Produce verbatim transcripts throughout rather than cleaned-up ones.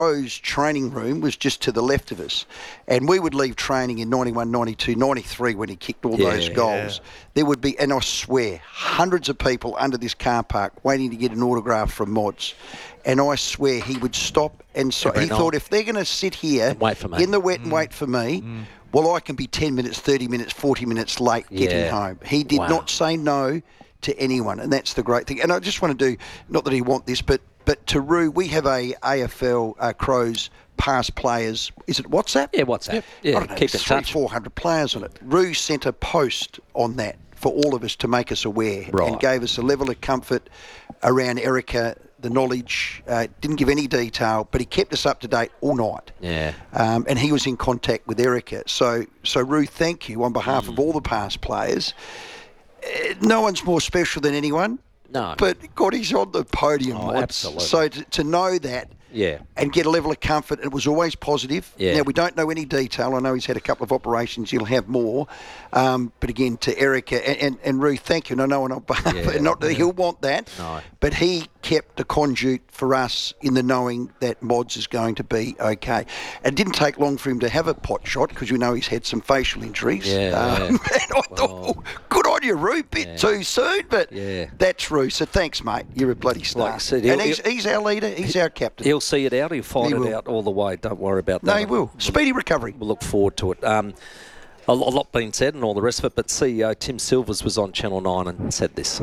Rose training room was just to the left of us, and we would leave training in ninety-one, ninety-two, ninety-three when he kicked all Yeah, those goals. yeah. There would be, and I swear, hundreds of people under this car park waiting to get an autograph from Mods. And I swear he would stop, and so Every he night. thought, if they're going to sit here And wait for me. in the wet and wait for me, Mm. well, I can be ten minutes, thirty minutes, forty minutes late getting Yeah. home. He did Wow. not say no to anyone, and that's the great thing. And I just want to do, not that he want this, but but to Roo, we have a A F L uh, Crows past players. Is it WhatsApp? Yeah, WhatsApp. Yeah, I don't know, keep in three, touch. four hundred players on it. Roo sent a post on that for all of us to make us aware, Right. and gave us a level of comfort around Erica, the knowledge. Uh, didn't give any detail, but he kept us up to date all night. Yeah. Um, and he was in contact with Erica. So, so Roo, thank you on behalf Mm. of all the past players. Uh, no one's more special than anyone. No. But God, he's on the podium. Oh, Mods. absolutely. So to, to know that Yeah. and get a level of comfort, it was always positive. Yeah. Now, we don't know any detail. I know he's had a couple of operations. He'll have more. Um, but again, to Erica and, and, and Ruth, thank you. And I know on behalf, Yeah, not that yeah. he'll want that, No. but he kept the conduit for us in the knowing that Mods is going to be okay. It didn't take long for him to have a pot shot because we know he's had some facial injuries. Yeah, Um, yeah. and I thought, Well, oh, good on you, Ruth. Bit yeah. too soon, but Yeah. that's Ruth. So thanks, mate. You're a bloody star. Like I said, and he'll- he's, he's our leader. He's our captain. He'll see it out. He'll find He it will. out all the way. Don't worry about that. No, he will. Speedy recovery. We'll look forward to it. Um, a, lo- a lot been said and all the rest of it, but C E O Tim Silvers was on Channel nine and said this.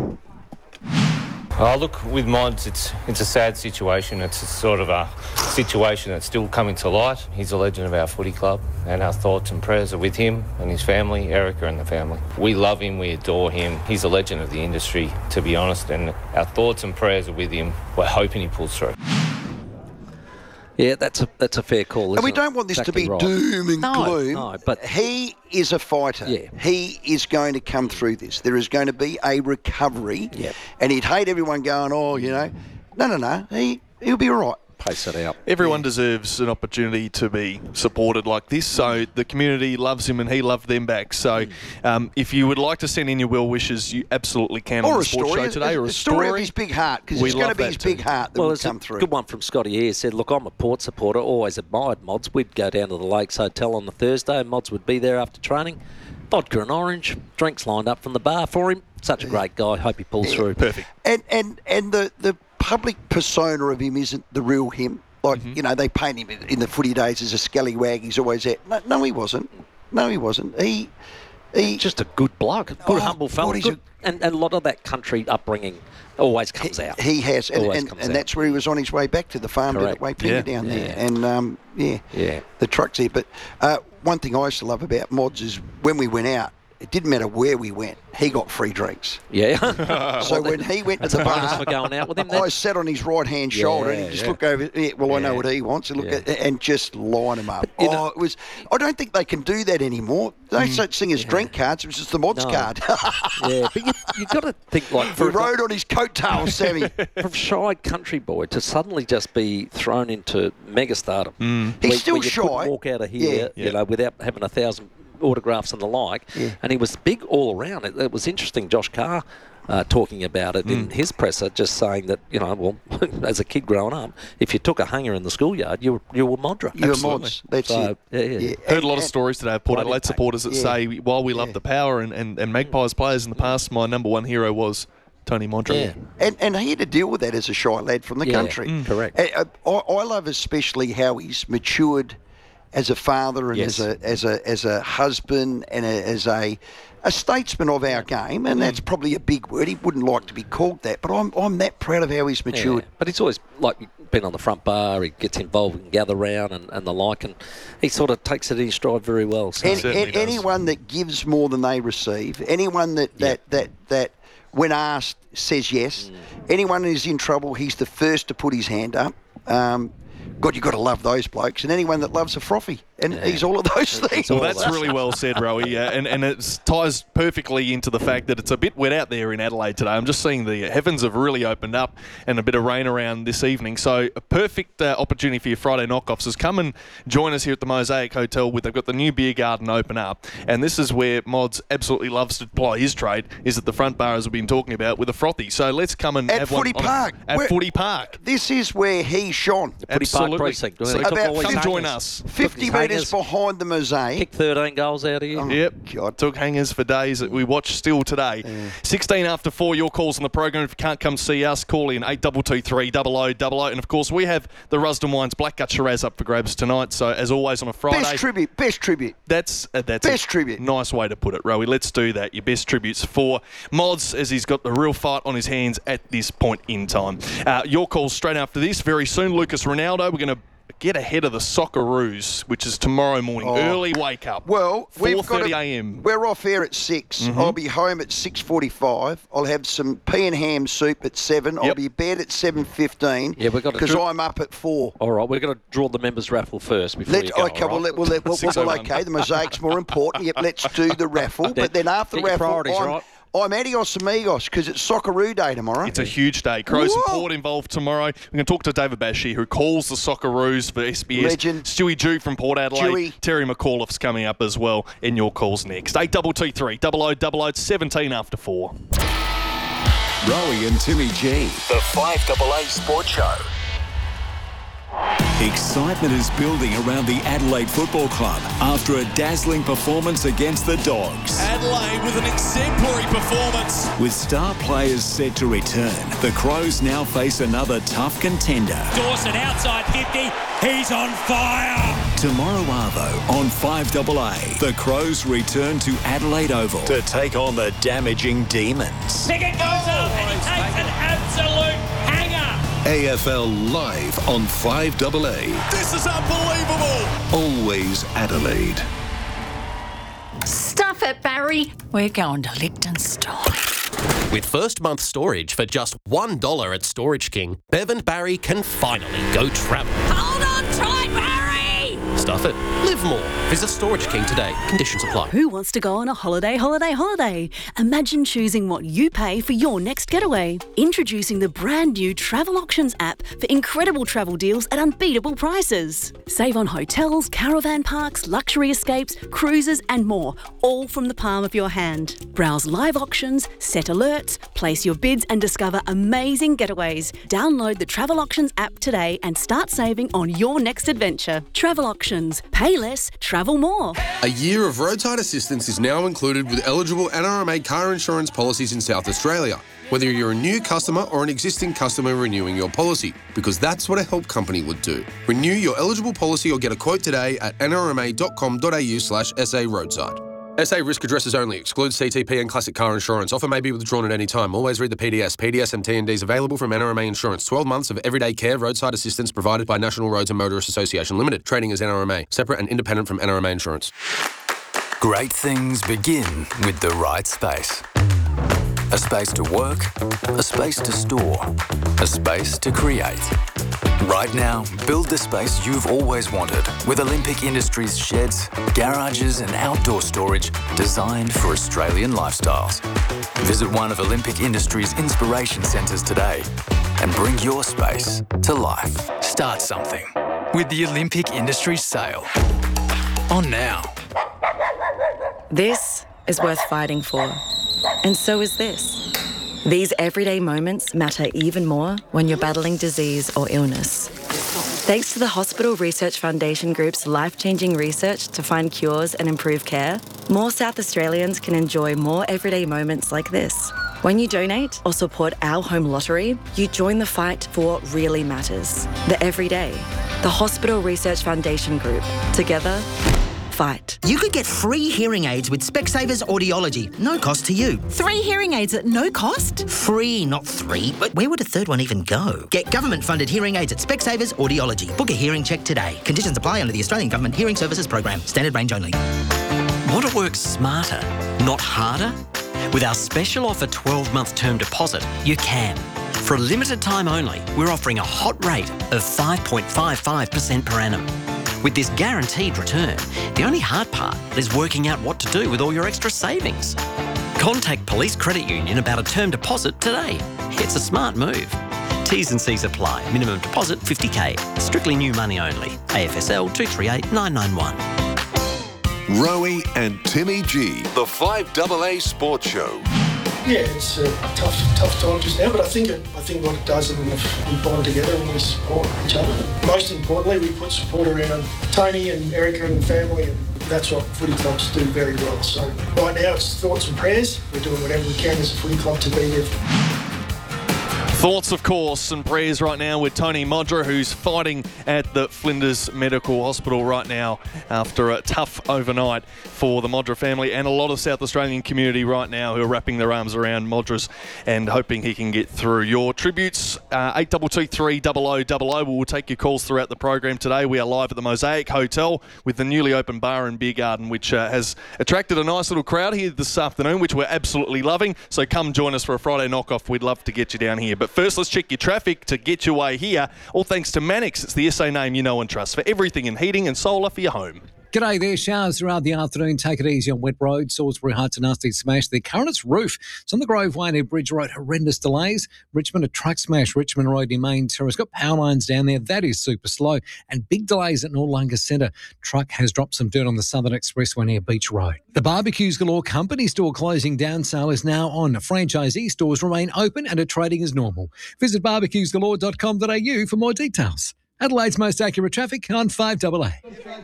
Oh, look, with Mods, it's it's a sad situation. It's a sort of a situation that's still coming to light. He's a legend of our footy club, and our thoughts and prayers are with him and his family, Erica and the family. We love him, we adore him. He's a legend of the industry, to be honest, and our thoughts and prayers are with him. We're hoping he pulls through. Yeah, that's a that's a fair call. And we isn't it? don't want this Exactly to be right. doom and No, gloom. no, but he is a fighter. Yeah. He is going to come through this. There is going to be a recovery. Yep. And he'd hate everyone going, oh, you know. No, no, no. He, he'll be all right. pace it out. Everyone deserves an opportunity to be supported like this. So the community loves him and he loved them back. So um, if you would like to send in your well wishes, you absolutely can on Or the a sports story. show today. a, or a, a story of his big heart, because We it's going to love be that his too. big heart that Well, will it's a come through. good one from Scotty here. He said, look, I'm a Port supporter, always admired Mods. We'd go down to the Lakes Hotel on the Thursday, and Mods would be there after training. Vodka and orange, drinks lined up from the bar for him. Such a great guy. Hope he pulls through. Perfect. And and and the, the public persona of him isn't the real him. Like, Mm-hmm. you know, they paint him in, in the footy days as a scallywag. He's always there. No, no, he wasn't. No, he wasn't. He, he Just a good bloke, good Oh, humble fella. God, he's Good, and, and a lot of that country upbringing always comes out. He has, and, Always and, comes and out. that's where he was on his way back to the farm down at Correct. Waypinga Yeah. down there. Yeah. And, um, yeah, Yeah. the truck's there. But uh, one thing I used to love about Mods is when we went out, it didn't matter where we went, he got free drinks. Yeah. So when he went to That's the a bonus bar, for going out with him then. I sat on his right-hand shoulder and Yeah, he'd just yeah. look over, yeah, well, I know Yeah. what he wants, and, look Yeah. at, and just line him up. you Oh, know- it was, I don't think they can do that anymore. No such thing as drink cards, it was just the Mods No. card. Yeah, but you, you got to think like we for a guy- rode on his coattails, Sammy. from shy country boy to suddenly just be thrown into mega stardom. Mm. He's where- still where you shy. couldn't walk out of here, Yeah. you know, without having a thousand autographs and the like. Yeah. And he was big all around. It, it was interesting. Josh Carr uh, talking about it Mm. in his presser, just saying that, you know, well, as a kid growing up, if you took a hanger in the schoolyard, you were, you were Modra. You were Absolutely. Mods. That's So, it. yeah, yeah. Heard a lot of And- stories today of Port Right Adelaide impact. supporters that Yeah. say, while we love Yeah. the power and, and, and Magpies players in the past, my number one hero was Tony Modra. Yeah. And, and he had to deal with that as a shy lad from the Yeah, country. mm. correct. Uh, I, I love especially how he's matured as a father and Yes. as a as a as a husband and a, as a a statesman of our game, and that's probably a big word. He wouldn't like to be called that, but I'm I'm that proud of how he's matured. Yeah, but he's always like been on the front bar. He gets involved in gather round and, and the like, and he sort of takes it in stride very well. So. And, certainly and does. anyone that gives more than they receive, anyone that that that, that when asked says yes, anyone who's in trouble, he's the first to put his hand up. Um, God, you've got to love those blokes, and anyone that loves a frothy. and he's all of those things. Well, that's really well said, Rowie, uh, and, and it ties perfectly into the fact that it's a bit wet out there in Adelaide today. I'm just seeing the heavens have really opened up and a bit of rain around this evening. So a perfect uh, opportunity for your Friday knockoffs is come and join us here at the Mosaic Hotel. With They've got the new beer garden open up, and this is where Mods absolutely loves to ply his trade, is at the front bar, as we've been talking about, with a frothy. So let's come and At have Footy one Park. On, at Where- Footy Park. This is where he shone. Footy Absolutely. Park precinct. So They took about all his come fifty- join hangers. us. fifty his metres hangers. behind the Mosaic. Kicked thirteen goals out of you. Yep. God. Took hangers for days that we watch still today. sixteen after four, your calls on the program. If you can't come see us, call in eight two two three, double oh double oh. And of course, we have the Rusden Wines Blackgut Shiraz up for grabs tonight. So as always on a Friday. Best tribute. Best tribute. That's uh, that's Best a tribute. Nice way to put it, Rowie. Let's do that. Your best tributes for Mods, as he's got the real fight on his hands at this point in time. Uh, your calls straight after this. Very soon, Lucas Ronaldo. We're going to get ahead of the Socceroos, which is tomorrow morning. Oh. Early wake up. Well, we've four got thirty to, a m. We're off air at six. Mm-hmm. I'll be home at six forty-five. I'll have some pea and ham soup at seven. I'll Yep. be bed at seven fifteen. Yeah, we've got to because dri- I'm up at four. All right, we're going to draw the members raffle first before Let, you go. okay, all well, right? let, well, let, well, six oh well, one. okay, the mosaic's more important. Yep, let's do the raffle. But then after the Get your raffle, priorities I'm, right. I'm adios amigos because it's Socceroo Day tomorrow. It's a huge day. Crows and Whoa. Port involved tomorrow. We're going to talk to David Bashir, who calls the Socceroos for S B S. Legend. Stewie Jew from Port Adelaide. Dewey. Terry McAuliffe's coming up as well. And your calls next. eight two two three, double oh double oh, seventeen after four. Rowie and Timmy G. The five A A Sports Show. Excitement is building around the Adelaide Football Club after a dazzling performance against the Dogs. Adelaide with an exemplary performance. With star players set to return, the Crows now face another tough contender. Dawson outside fifty. He's on fire. Tomorrow Arvo on five A A, the Crows return to Adelaide Oval to take on the damaging Demons. Pickett goes up and he takes an absolute hanger. A F L live on five A A. This is unbelievable. Always Adelaide. Stuff it, Barry. We're going to Liechtenstein. With first month storage for just one dollar at Storage King, Bev and Barry can finally go travel. Hold on tight, Barry. Stuff it. Live more. Visit Storage King today. Conditions apply. Who wants to go on a holiday, holiday, holiday? Imagine choosing what you pay for your next getaway. Introducing the brand new Travel Auctions app for incredible travel deals at unbeatable prices. Save on hotels, caravan parks, luxury escapes, cruises and more, all from the palm of your hand. Browse live auctions, set alerts, place your bids and discover amazing getaways. Download the Travel Auctions app today and start saving on your next adventure. Travel Auctions. Pay less, travel more. A year of roadside assistance is now included with eligible N R M A car insurance policies in South Australia, whether you're a new customer or an existing customer renewing your policy, because that's what a help company would do. Renew your eligible policy or get a quote today at n r m a dot com dot a u slash s a roadside. S A risk addresses only. Excludes C T P and classic car insurance. Offer may be withdrawn at any time. Always read the P D S. P D S and T N Ds available from N R M A Insurance. twelve months of everyday care roadside assistance provided by National Roads and Motorists Association Limited. Trading as N R M A. Separate and independent from N R M A Insurance. Great things begin with the right space. A space to work, a space to store, a space to create. Right now, build the space you've always wanted with Olympic Industries sheds, garages and outdoor storage designed for Australian lifestyles. Visit one of Olympic Industries' inspiration centres today and bring your space to life. Start something with the Olympic Industries sale. On now. This is worth fighting for. And so is this. These everyday moments matter even more when you're battling disease or illness. Thanks to the Hospital Research Foundation Group's life-changing research to find cures and improve care, more South Australians can enjoy more everyday moments like this. When you donate or support our home lottery, you join the fight for what really matters. The everyday. The Hospital Research Foundation Group. Together, fight. You could get free hearing aids with Specsavers Audiology. No cost to you. Three hearing aids at no cost? Free, not three. But where would a third one even go? Get government-funded hearing aids at Specsavers Audiology. Book a hearing check today. Conditions apply under the Australian Government Hearing Services Program. Standard range only. Want to work smarter, not harder? With our special offer twelve-month term deposit, you can. For a limited time only, we're offering a hot rate of five point five five percent per annum. With this guaranteed return, the only hard part is working out what to do with all your extra savings. Contact Police Credit Union about a term deposit today. It's a smart move. T's and C's apply. Minimum deposit fifty K. Strictly new money only. A F S L two three eight nine nine one. Rowie and Timmy G, the five double A Sports Show. Yeah, it's a tough, tough time just now, but I think it, I think what it does is we bond together and we support each other. Most importantly, we put support around Tony and Erica and the family, and that's what footy clubs do very well. So right now it's thoughts and prayers. We're doing whatever we can as a footy club to be there. Thoughts, of course, and prayers right now with Tony Modra, who's fighting at the Flinders Medical Hospital right now after a tough overnight for the Modra family and a lot of South Australian community right now who are wrapping their arms around Modra's and hoping he can get through. Your tributes, uh, eight two two three zero zero zero zero. We'll take your calls throughout the program today. We are live at the Mosaic Hotel with the newly opened bar and beer garden, which uh, has attracted a nice little crowd here this afternoon, which we're absolutely loving. So come join us for a Friday knockoff. We'd love to get you down here. But first, let's check your traffic to get your way here. All thanks to Mannix. It's the S A name you know and trust for everything in heating and solar for your home. G'day there. Showers throughout the afternoon. Take it easy on wet roads. Salisbury Heights, a nasty smash. The Currents roof. It's on the Grove Way near Bridge Road. Horrendous delays. Richmond, a truck smash. Richmond Road near Main Terrace. Got power lines down there. That is super slow. And big delays at Noarlunga Centre. Truck has dropped some dirt on the Southern Expressway near Beach Road. The Barbecues Galore company store closing down sale is now on. Franchisee stores remain open and are trading as normal. Visit barbecues galore dot com dot a u for more details. Adelaide's most accurate traffic on five double A.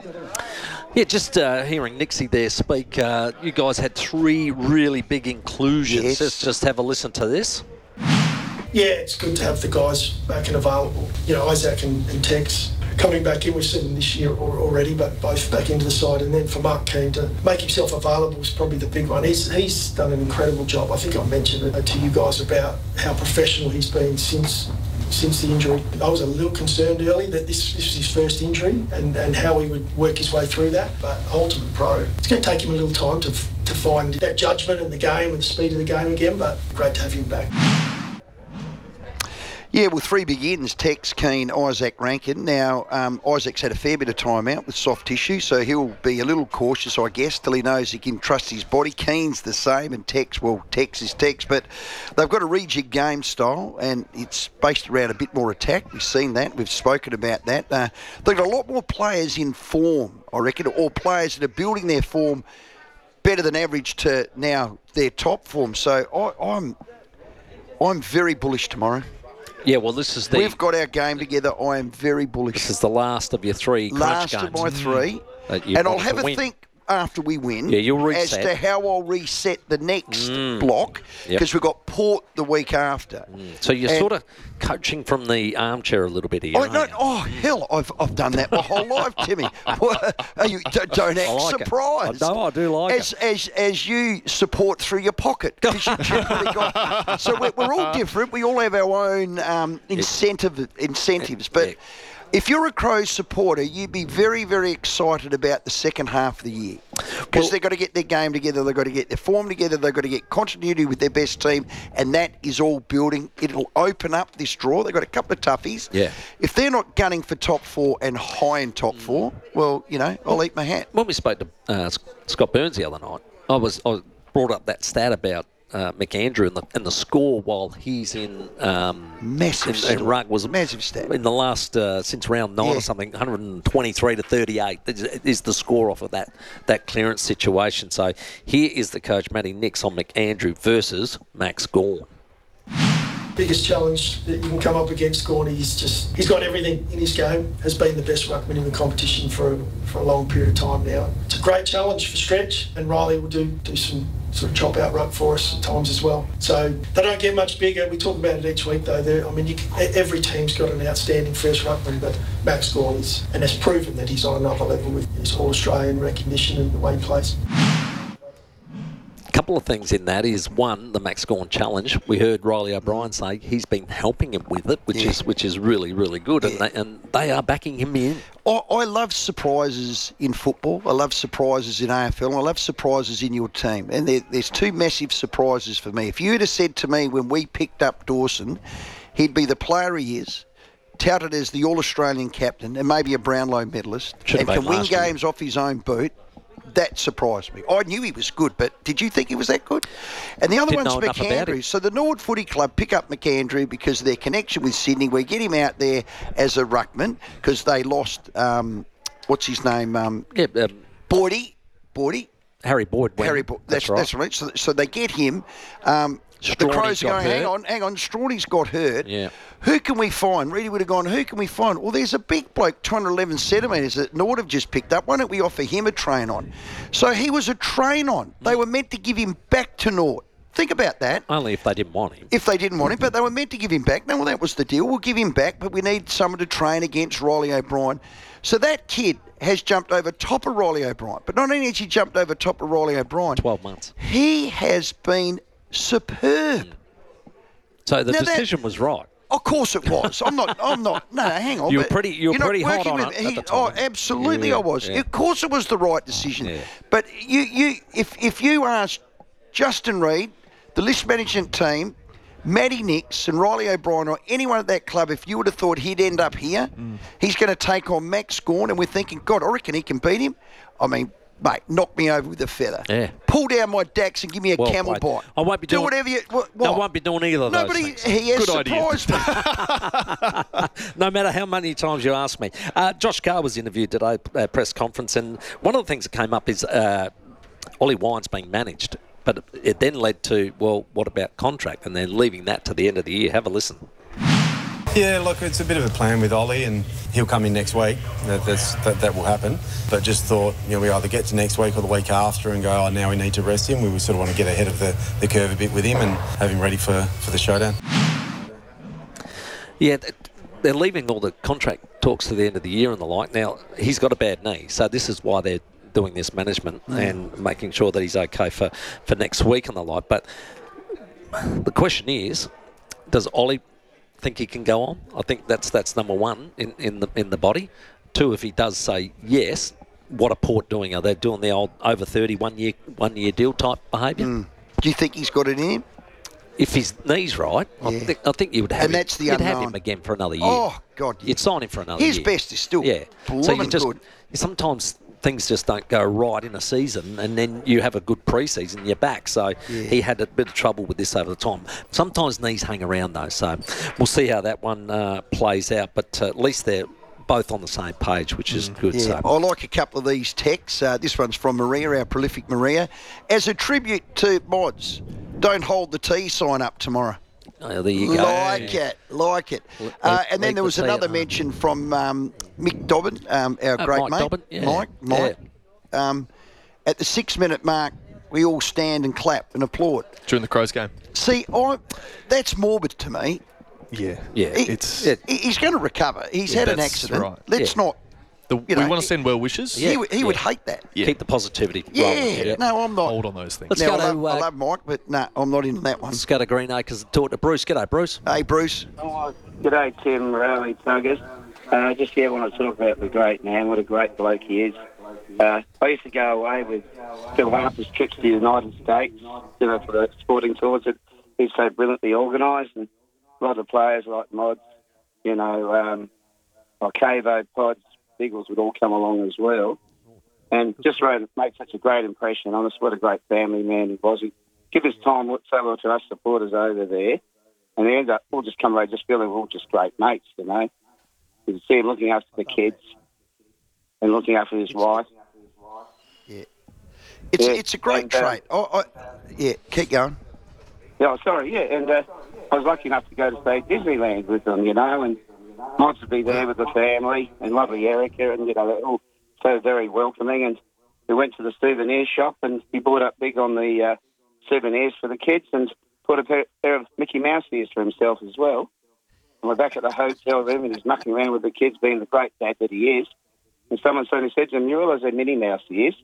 Yeah, just uh, hearing Nixie there speak, uh, you guys had three really big inclusions. Yes. Let's just have a listen to this. Yeah, it's good to have the guys back and available. You know, Isaac and, and Tex coming back in. We've seen them this year already, but both back into the side. And then for Mark Keane to make himself available is probably the big one. He's he's done an incredible job. I think I mentioned it to you guys about how professional he's been since since the injury. I was a little concerned early that this, this was his first injury and, and how he would work his way through that. But ultimate pro, it's going to take him a little time to to find that judgment in the game and the speed of the game again, but great to have him back. Yeah, well, three begins, Tex, Keane, Isaac, Rankin. Now, um, Isaac's had a fair bit of time out with soft tissue, so he'll be a little cautious, I guess, till he knows he can trust his body. Keane's the same, and Tex, well, Tex is Tex, but they've got a rejig game style, and it's based around a bit more attack. We've seen that. We've spoken about that. Uh, they've got a lot more players in form, I reckon, or players that are building their form better than average to now their top form. So I, I'm, I'm very bullish tomorrow. Yeah, well, this is the... We've got our game together. I am very bullish. This is the last of your three crunch games. Last of my three. Mm. And I'll have a win. think after we win yeah, you'll as to how I'll reset the next mm. block, because yep. we've got Port the week after. Mm. So you're and sort of coaching from the armchair a little bit here, oh, aren't no, you? oh hell, I've, I've done that my whole life, Timmy. Are you, don't act like surprised. No, I do like as, it. As, as you support through your pocket. Because you generally got... So we're, we're all different. We all have our own um, incentive incentives, but... Yeah. If you're a Crows supporter, you'd be very, very excited about the second half of the year because well, they've got to get their game together, they've got to get their form together, they've got to get continuity with their best team, and that is all building. It'll open up this draw. They've got a couple of toughies. Yeah. If they're not gunning for top four and high in top four, well, you know, I'll eat my hat. When we spoke to uh, Scott Burns the other night, I was I brought up that stat about Uh, McAndrew and the, and the score while he's in um, massive in, in rug was massive stat in the last uh, since round nine yeah. or something, one twenty-three to thirty-eight is, is the score off of that that clearance situation. So here is the coach Matty Nix on McAndrew versus Max Gawn. Biggest challenge that you can come up against Gawn, he's just he's got everything in his game, has been the best ruckman in the competition for for a long period of time now. It's a great challenge for Stretch, and Riley will do do some sort of chop out ruck for us at times as well. So they don't get much bigger. We talk about it each week though. They're, I mean, you can, every team's got an outstanding first ruckman, but Max Gawn is, and has proven that he's on another level with his All-Australian recognition and the way he plays. Couple of things in that is one, the Max Gawn challenge. We heard Riley O'Brien say he's been helping him with it, which yeah. is which is really really good, yeah. and, they, and they are backing him in. I, I love surprises in football. I love surprises in A F L. And I love surprises in your team. And there, there's two massive surprises for me. If you had said to me when we picked up Dawson, he'd be the player he is, touted as the All-Australian captain and maybe a Brownlow medalist, Should have and can been win last year. games off his own boot, that surprised me. I knew he was good, but did you think he was that good? And the other Didn't one's know enough about McAndrew. him. So the Nord Footy Club pick up McAndrew because of their connection with Sydney. We get him out there as a ruckman because they lost, um, what's his name? Um, Yeah, um, Boydie. Boydie. Harry Boyd. went. Harry Boyd. That's, That's right. that's right. So, so they get him. Um, the Strawny's Crows are got going, hang hurt. on, hang on, Strawny's got hurt. Yeah. Who can we find? Reedy would have gone, who can we find? Well, there's a big bloke, two hundred eleven centimetres, that Nord have just picked up. Why don't we offer him a train on? So he was a train on. They were meant to give him back to Nord. Think about that. Only if they didn't want him. If they didn't want him, but they were meant to give him back. No, well, that was the deal. We'll give him back, but we need someone to train against Riley O'Brien. So that kid has jumped over top of Riley O'Brien. But not only has he jumped over top of Riley O'Brien, twelve months. He has been superb. So the Now that- decision was right. Of course it was. I'm not. I'm not. No, hang on. You were but pretty- you were you're not pretty hot working on with- it at he- the time. Oh, absolutely, Yeah, I was. yeah. Of course, it was the right decision. Yeah. But you, you, if if you ask Justin Reid, the list management team, Matty Nix and Riley O'Brien or anyone at that club, if you would have thought he'd end up here, Mm. he's going to take on Max Gawn, and we're thinking, God, I reckon he can beat him. I mean, mate, knock me over with a feather. Yeah. Pull down my dax and give me a Well camel played. bite. I won't be Do doing whatever you. What, No, I what? won't be doing either of No, those but he, things. he has Good idea. surprised me. No matter how many times you ask me. Uh, Josh Carr was interviewed today at a press conference, and one of the things that came up is uh, Ollie Wines being managed. But it then led to, well, what about contract? And then leaving that to the end of the year. Have a listen. Yeah, look, it's a bit of a plan with Ollie, and he'll come in next week. That, that's, that, that will happen. But just thought, you know, we either get to next week or the week after and go, oh, now we need to rest him. We sort of want to get ahead of the, the curve a bit with him and have him ready for, for the showdown. Yeah, th- they're leaving all the contract talks to the end of the year and the like. Now, he's got a bad knee, so this is why they're doing this management Mm. and making sure that he's okay for, for next week and the like. But the question is, does Ollie think he can go on? I think that's that's number one in, in the in the body. Two, if he does say yes, what are Port doing? Are they doing the old over thirty one year one year deal type behaviour? Mm. Do you think he's got it in him? If his knee's right, I Yeah. think I think you would have And him. that's the You'd have unknown. him again for another year. Oh, God, You'd sign him for another His year. best is still yeah. So you blooming just good. sometimes things just don't go right in a season, and then you have a good pre-season, you're back. So Yeah. he had a bit of trouble with this over the time. Sometimes knees hang around though, so we'll see how that one uh, plays out. But uh, at least they're both on the same page, which is good. Yeah, So. I like a couple of these texts. Uh, this one's from Maria, our prolific Maria. As a tribute to Mods, don't hold the T sign up tomorrow. Oh, there you go. Like it, like it. Uh, and then leave there the was T at another home. mention from um, Mick Dobbin, um, our Oh, great Mike mate. Dobbin, yeah. Mike, Mike. Um, at the six-minute mark, we all stand and clap and applaud. During the Crows game. See, I, that's morbid to me. Yeah. Yeah. He- It's. he- he's going to recover. He's Yeah, had an that's accident. right. Let's Yeah. not. The, you we know, want to send well wishes. He, would- he would hate that. Yeah. Keep the positivity Yeah, rolling. no, I'm not. Hold on those things. Let's Now, go I, to, love, I uh, love Mike, but no, I'm not into that one. Let's go to Green Acres and talk to Bruce. G'day, Bruce. Hey, Bruce. Oh, g'day, Tim, Rowley, Tuggers. Uh, just here, want to talk about the great man. What a great bloke he is. Uh, I used to go away with Phil Harper's trips to the United States, you know, for the sporting tours. That he's so brilliantly organised, and a lot of players like Mods, you know, um, like Cavo, Pods, Biggles would all come along as well. And just really made such a great impression on us. What a great family man he was. He give his time so well to us supporters over there. And they end up all just come away just feeling we're all just great mates, you know. You can see him looking after the kids and looking after his wife. It's Yeah, it's a great and, uh, trait. I, I, yeah, keep going. Yeah, sorry, yeah. And uh, I was lucky enough to go to, say, Disneyland with them, you know, and nice to be there with the family and lovely Erica, and, you know, they're all so very welcoming. And we went to the souvenir shop, and he bought up big on the uh, souvenirs for the kids and bought a pair, pair of Mickey Mouse ears for himself as well. And we're back at the hotel room, and he's mucking around with the kids, being the great dad that he is. And someone suddenly said to him, "You realise they're Minnie Mouse ears?"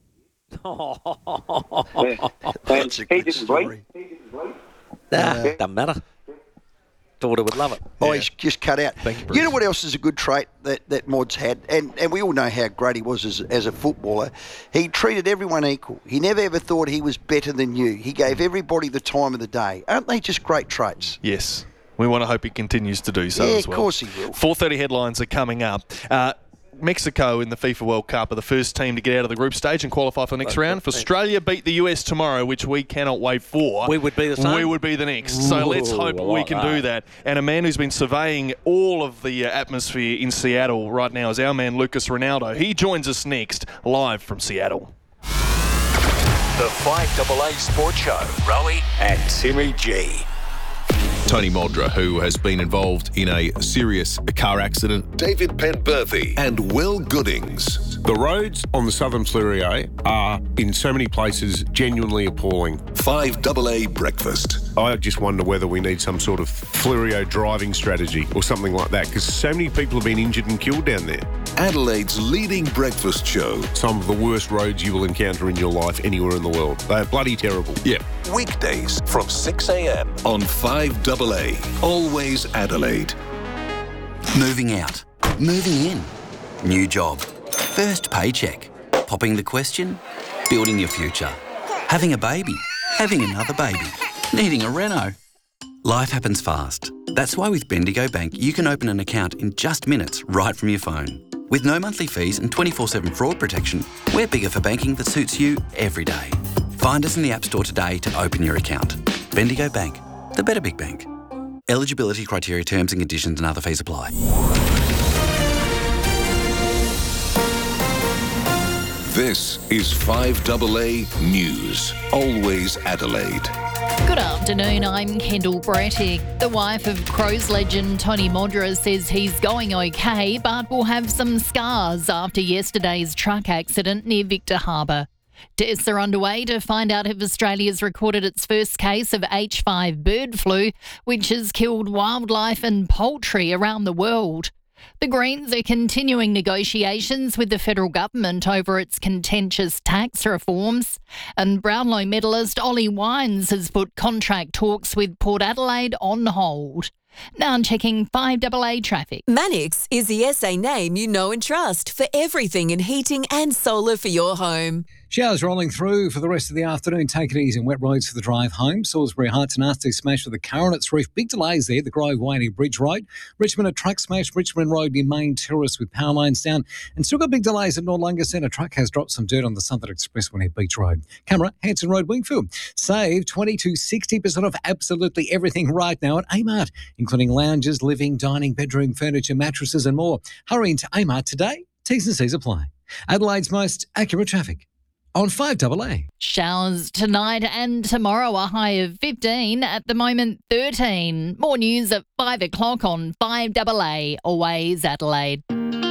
Yeah. That's a he good didn't story. bleed. Nah, doesn't matter. Daughter would love it. Oh, he's just cut out. Thank you, You Bruce. know what else is a good trait that, that Mods had? And, and we all know how great he was as, as a footballer. He treated everyone equal. He never ever thought he was better than you. He gave everybody the time of the day. Aren't they just great traits? Yes. We want to hope he continues to do so Yeah, as well. of course he will. four thirty headlines are coming up. Uh, Mexico in the FIFA World Cup are the first team to get out of the group stage and qualify for the next round. If Australia beat the U S tomorrow, which we cannot wait for, we would be the same. We would be the next. So Ooh, let's hope I we like can that. do that. And a man who's been surveying all of the uh, atmosphere in Seattle right now is our man Lucas Ronaldo. He joins us next, live from Seattle. The five double A Sports Show. Rowie and Timmy G. Tony Moldra, who has been involved in a serious car accident. David Penberthy and Will Goodings. The roads on the Southern Fleurier are, in so many places, genuinely appalling. five double A Breakfast. I just wonder whether we need some sort of Fleurier driving strategy or something like that, because so many people have been injured and killed down there. Adelaide's leading breakfast show. Some of the worst roads you will encounter in your life anywhere in the world. They are bloody terrible. Yeah. Weekdays from six a.m. on five double A. Always Adelaide. Moving out. Moving in. New job. First paycheck. Popping the question. Building your future. Having a baby. Having another baby. Needing a reno. Life happens fast. That's why with Bendigo Bank, you can open an account in just minutes right from your phone. With no monthly fees and twenty-four seven fraud protection, we're bigger for banking that suits you every day. Find us in the App Store today to open your account. Bendigo Bank, the better big bank. Eligibility criteria, terms and conditions and other fees apply. This is five double A News. Always Adelaide. Good afternoon, I'm Kendall Brettick. The wife of Crows legend Tony Moldra says he's going okay, but will have some scars after yesterday's truck accident near Victor Harbour. Tests are underway to find out if Australia's recorded its first case of H five bird flu, which has killed wildlife and poultry around the world. The Greens are continuing negotiations with the federal government over its contentious tax reforms, and Brownlow medalist Ollie Wines has put contract talks with Port Adelaide on hold. Now I'm checking five double A traffic. Manix is the S A name you know and trust for everything in heating and solar for your home. Showers rolling through for the rest of the afternoon. Take it easy on wet roads for the drive home. Salisbury Heights, a nasty smash with the car on its roof. Big delays there. The Grove Way Bridge Road. Richmond, a truck smash. Richmond Road near Main Terrace with power lines down. And still got big delays at Noarlunga Centre. A truck has dropped some dirt on the Southern Expressway near Beach Road. Camera, Hanson Road, Wingfield. Save twenty to sixty percent off absolutely everything right now at Amart, including lounges, living, dining, bedroom, furniture, mattresses and more. Hurry into Amart today. T's and C's apply. Adelaide's most accurate traffic on five double A. Showers tonight and tomorrow, a high of fifteen, at the moment thirteen. More news at five o'clock on five double A, always Adelaide.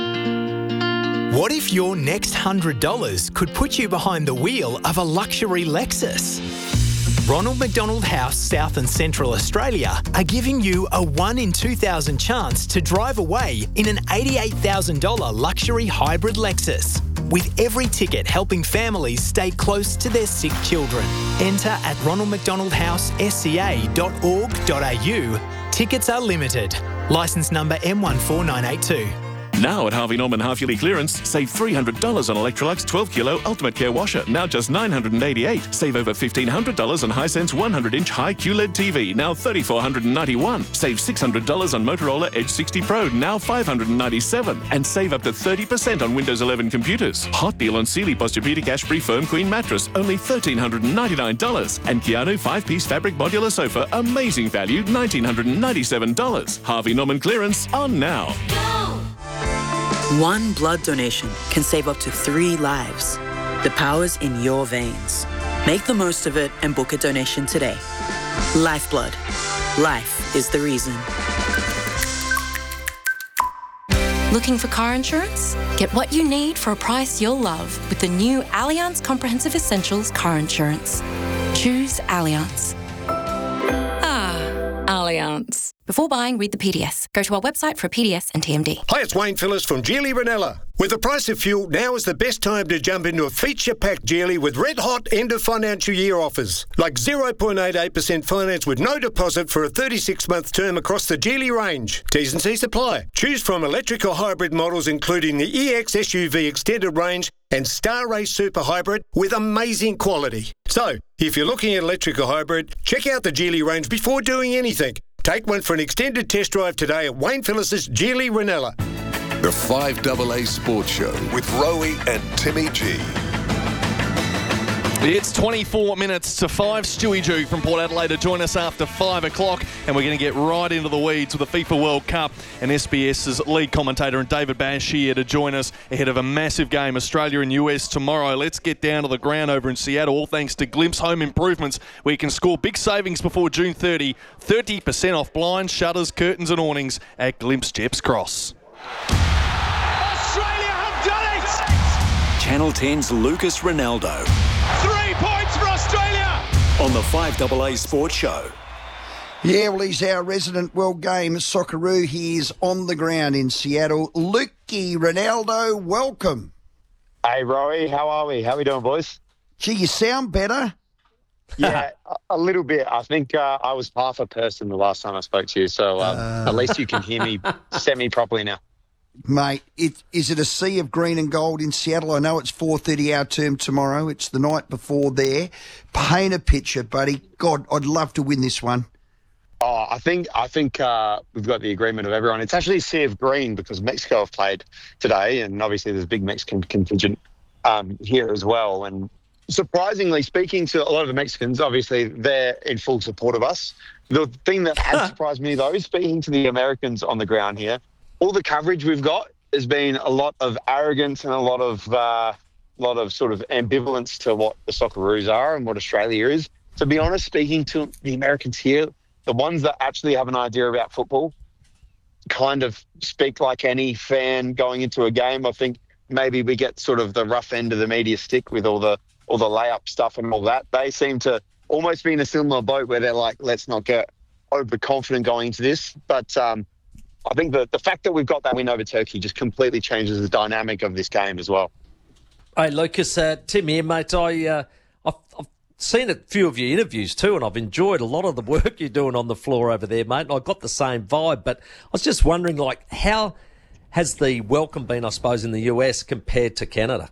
What if your next one hundred dollars could put you behind the wheel of a luxury Lexus? Ronald McDonald House, South and Central Australia are giving you a one in two thousand chance to drive away in an eighty-eight thousand dollars luxury hybrid Lexus, with every ticket helping families stay close to their sick children. Enter at ronald mcdonald house s c a dot org dot a u. Tickets are limited. Licence number M one four nine eight two. Now at Harvey Norman half-yearly clearance, save three hundred dollars on Electrolux twelve kilo Ultimate Care washer, now just nine hundred eighty-eight dollars. Save over fifteen hundred dollars on Hisense one hundred inch high Q L E D T V, now three thousand four hundred ninety-one dollars. Save six hundred dollars on Motorola Edge sixty Pro, now five hundred ninety-seven dollars. And save up to thirty percent on Windows eleven computers. Hot deal on Sealy Posturepedic Ashbury Firm Queen Mattress, only one thousand three hundred ninety-nine dollars. And Keanu five-piece fabric modular sofa, amazing value, one thousand nine hundred ninety-seven dollars. Harvey Norman clearance on now. One blood donation can save up to three lives. The power's in your veins. Make the most of it and book a donation today. Lifeblood. Life is the reason. Looking for car insurance? Get what you need for a price you'll love with the new Allianz Comprehensive Essentials car insurance. Choose Allianz. Ah, Allianz. Before buying, read the P D S. Go to our website for a P D S and T M D. Hi, it's Wayne Phillips from Geely Ranella. With the price of fuel, now is the best time to jump into a feature-packed Geely with red-hot end-of-financial year offers. Like zero point eight eight percent finance with no deposit for a thirty-six month term across the Geely range. T's and C's apply. Choose from electric or hybrid models including the E X S U V Extended Range and Star Race Super Hybrid with amazing quality. So, if you're looking at electric or hybrid, check out the Geely range before doing anything. Take one for an extended test drive today at Wayne Phillis's Geely Ranella. The five A A Sports Show with Rowie and Timmy G. It's twenty-four minutes to five. Stewie Jew from Port Adelaide to join us after five o'clock, and we're going to get right into the weeds with the FIFA World Cup, and SBS's lead commentator and David Bash here to join us ahead of a massive game, Australia and U S tomorrow. Let's get down to the ground over in Seattle, all thanks to Glimpse Home Improvements, where you can score big savings before June thirtieth. thirty percent off blinds, shutters, curtains and awnings at Glimpse Jeps Cross. Australia have done it! Channel ten's Lucas Ronaldo. Three points for Australia! On the five A A Sports Show. Yeah, well, he's our resident World Game Socceroo. He is on the ground in Seattle. Lukey Ronaldo, welcome. Hey, Rowie, how are we? How are we doing, boys? Gee, you sound better. Yeah, a little bit. I think uh, I was half a person the last time I spoke to you, so um, uh... at least you can hear me semi-properly now. Mate, it, is it a sea of green and gold in Seattle? I know it's four thirty our term tomorrow. It's the night before there. Paint a picture, buddy. God, I'd love to win this one. Oh, I think I think uh, we've got the agreement of everyone. It's actually a sea of green because Mexico have played today, and obviously there's a big Mexican contingent um, here as well. And surprisingly, speaking to a lot of the Mexicans, obviously they're in full support of us. The thing that has surprised me, though, speaking to the Americans on the ground here, all the coverage we've got has been a lot of arrogance and a lot of uh, lot of sort of ambivalence to what the Socceroos are and what Australia is. To be honest, speaking to the Americans here, the ones that actually have an idea about football kind of speak like any fan going into a game. I think maybe we get sort of the rough end of the media stick with all the all the layup stuff and all that. They seem to almost be in a similar boat where they're like, let's not get overconfident going into this. But um, I think the, the fact that we've got that win over Turkey just completely changes the dynamic of this game as well. Hey, Lucas, uh, Tim here, mate. I, uh, I've, I've seen a few of your interviews too, and I've enjoyed a lot of the work you're doing on the floor over there, mate. And I got the same vibe, but I was just wondering, like, how has the welcome been, I suppose, in the U S compared to Canada?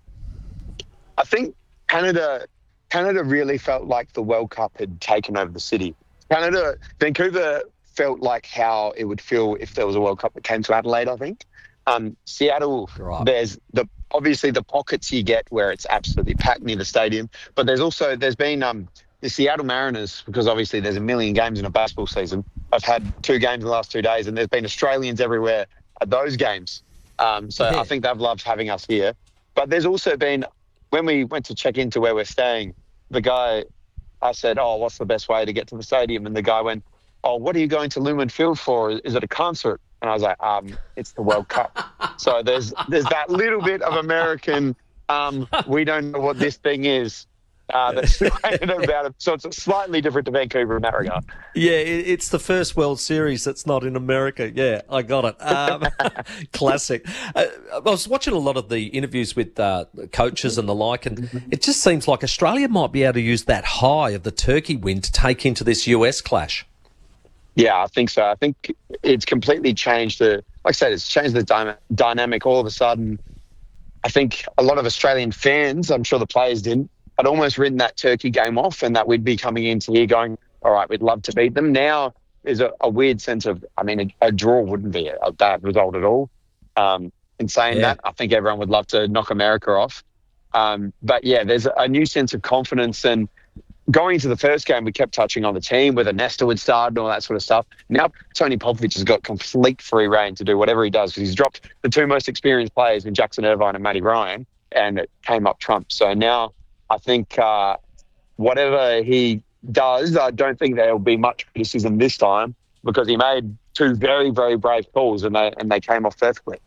I think Canada, Canada really felt like the World Cup had taken over the city. Canada, Vancouver felt like how it would feel if there was a World Cup that came to Adelaide, I think. Um, Seattle, right. There's the obviously the pockets you get where it's absolutely packed near the stadium, but there's also, there's been um, the Seattle Mariners, because obviously there's a million games in a baseball season. I've had two games in the last two days, and there's been Australians everywhere at those games. Um, so yeah. I think they've loved having us here. But there's also been, when we went to check into where we're staying, the guy, I said, oh, what's the best way to get to the stadium? And the guy went, oh, what are you going to Lumen Field for? Is it a concert? And I was like, um, it's the World Cup. So there's there's that little bit of American, um, we don't know what this thing is, uh, that's about it. So it's slightly different to Vancouver in that regard. Yeah, it's the first World Series that's not in America. Yeah, I got it. Um, classic. Uh, I was watching a lot of the interviews with uh, coaches and the like, and it just seems like Australia might be able to use that high of the Turkey win to take into this U S clash. Yeah, I think so. I think it's completely changed the, like I said, it's changed the dy- dynamic all of a sudden. I think a lot of Australian fans, I'm sure the players didn't, had almost written that Turkey game off and that we'd be coming into here going, all right, we'd love to beat them. Now there's a, a weird sense of, I mean, a, a draw wouldn't be a, a bad result at all. Um, in saying yeah. that, I think everyone would love to knock America off. Um, but yeah, there's a new sense of confidence. And going into the first game, we kept touching on the team, whether Nesta would start and all that sort of stuff. Now, Tony Popovich has got complete free reign to do whatever he does because he's dropped the two most experienced players in Jackson Irvine and Matty Ryan, and it came up trump. So now I think uh, whatever he does, I don't think there will be much criticism this time because he made two very, very brave calls and they, and they came off perfectly.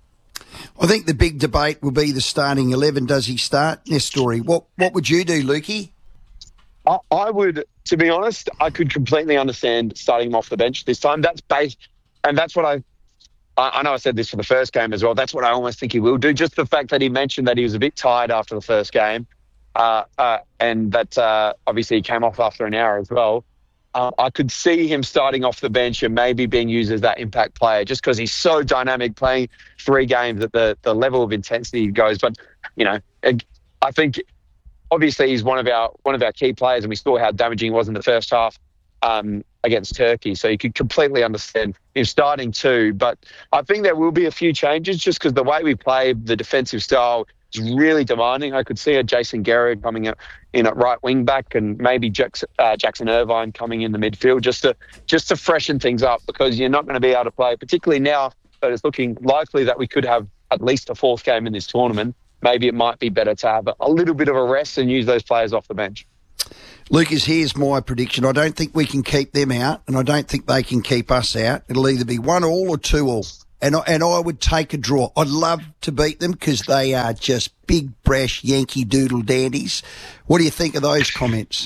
I think the big debate will be the starting eleven. Does he start? Nestori, what, what would you do, Lukey? I, I would, to be honest, I could completely understand starting him off the bench this time. That's based, and that's what I, I, I know I said this for the first game as well. That's what I almost think he will do. Just the fact that he mentioned that he was a bit tired after the first game, uh, uh, and that uh, obviously he came off after an hour as well. Uh, I could see him starting off the bench and maybe being used as that impact player just because he's so dynamic playing three games at the, the level of intensity he goes. But, you know, I think obviously he's one of our one of our key players and we saw how damaging he was in the first half. Um, against Turkey. So you could completely understand him starting two. But I think there will be a few changes just because the way we play, the defensive style is really demanding. I could see a Jason Garrett coming in at right wing back and maybe Jackson, uh, Jackson Irvine coming in the midfield just to just to freshen things up, because you're not going to be able to play, particularly now that it's looking likely that we could have at least a fourth game in this tournament. Maybe it might be better to have a little bit of a rest and use those players off the bench. Lucas, here's my prediction. I don't think we can keep them out, and I don't think they can keep us out. It'll either be one all or two all, and I, and I would take a draw. I'd love to beat them because they are just big, brash Yankee Doodle dandies. What do you think of those comments?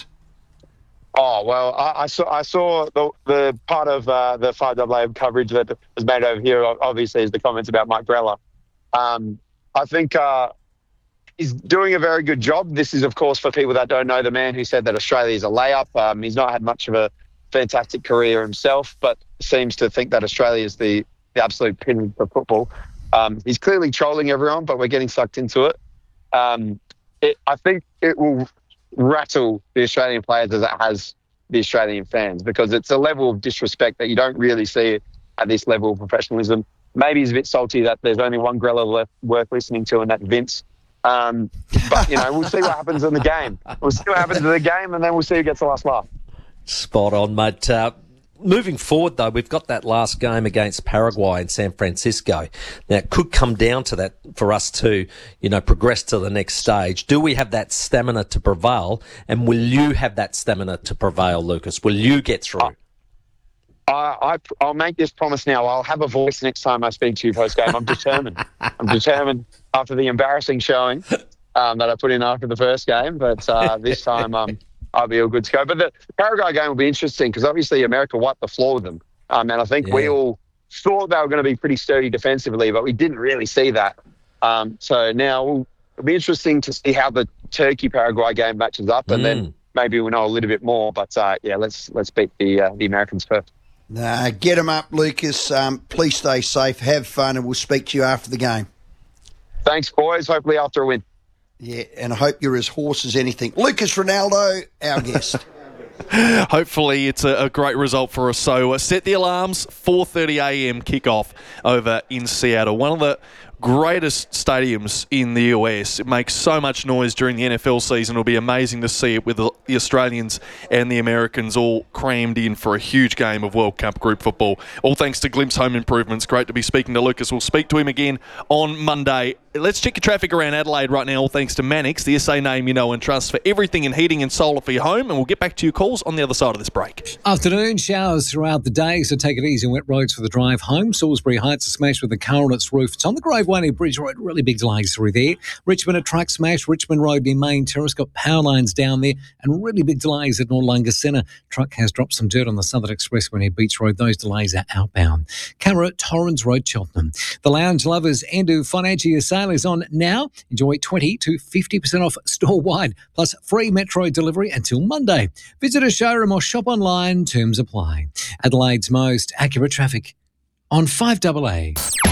Oh, well, I, I saw I saw the, the part of uh, the five double A coverage that was made over here, obviously, is the comments about Mike Brella. Um, I think... Uh, He's doing a very good job. This is, of course, for people that don't know, the man who said that Australia is a layup. Um, he's not had much of a fantastic career himself, but seems to think that Australia is the, the absolute pin for football. Um, he's clearly trolling everyone, but we're getting sucked into it. Um, it. I think it will rattle the Australian players as it has the Australian fans, because it's a level of disrespect that you don't really see at this level of professionalism. Maybe he's a bit salty that there's only one Grella left worth listening to, and that's Vince. Um, but, you know, we'll see what happens in the game. We'll see what happens in the game, and then we'll see who gets the last laugh. Spot on, mate. Uh, moving forward, though, we've got that last game against Paraguay in San Francisco. Now, it could come down to that for us to, you know, progress to the next stage. Do we have that stamina to prevail? And will you have that stamina to prevail, Lucas? Will you get through? Uh, I, I, I'll make this promise now. I'll have a voice next time I speak to you post-game. I'm determined. I'm determined after the embarrassing showing um, that I put in after the first game. But uh, this time um, I'll be all good to go. But the Paraguay game will be interesting because obviously America wiped the floor with them. Um, and I think yeah. we all thought they were going to be pretty sturdy defensively, but we didn't really see that. Um, so now we'll, it'll be interesting to see how the Turkey-Paraguay game matches up, and mm. then maybe we'll know a little bit more. But, uh, yeah, let's let's beat the uh, the Americans first. Nah, get them up, Lucas. Um, please stay safe, have fun, and we'll speak to you after the game. Thanks, boys. Hopefully after a win. Yeah, and I hope you're as hoarse as anything. Lucas Ronaldo, our guest. Hopefully it's a, a great result for us. So uh, set the alarms, four thirty a m kickoff over in Seattle. One of the greatest stadiums in the U S. It makes so much noise during the N F L season. It'll be amazing to see it with the, the Australians and the Americans all crammed in for a huge game of World Cup group football. All thanks to Glimpse Home Improvements. Great to be speaking to Lucas. We'll speak to him again on Monday. Let's check your traffic around Adelaide right now, all thanks to Mannix, the S A name you know and trust for everything in heating and solar for your home. And we'll get back to your calls on the other side of this break. Afternoon showers throughout the day, so take it easy on wet roads for the drive home. Salisbury Heights are smashed with the car on its roof. It's on the Grove One Bridge Road, really big delays through there. Richmond, a truck smash. Richmond Road near Main Terrace, got power lines down there, and really big delays at Noarlunga Centre. Truck has dropped some dirt on the Southern Expressway near Beach Road. Those delays are outbound. Camera, Torrens Road, Cheltenham. The lounge lovers and do financial sale is on now. Enjoy twenty to fifty percent off store-wide, plus free Metro delivery until Monday. Visit a showroom or shop online. Terms apply. Adelaide's most accurate traffic on five double A.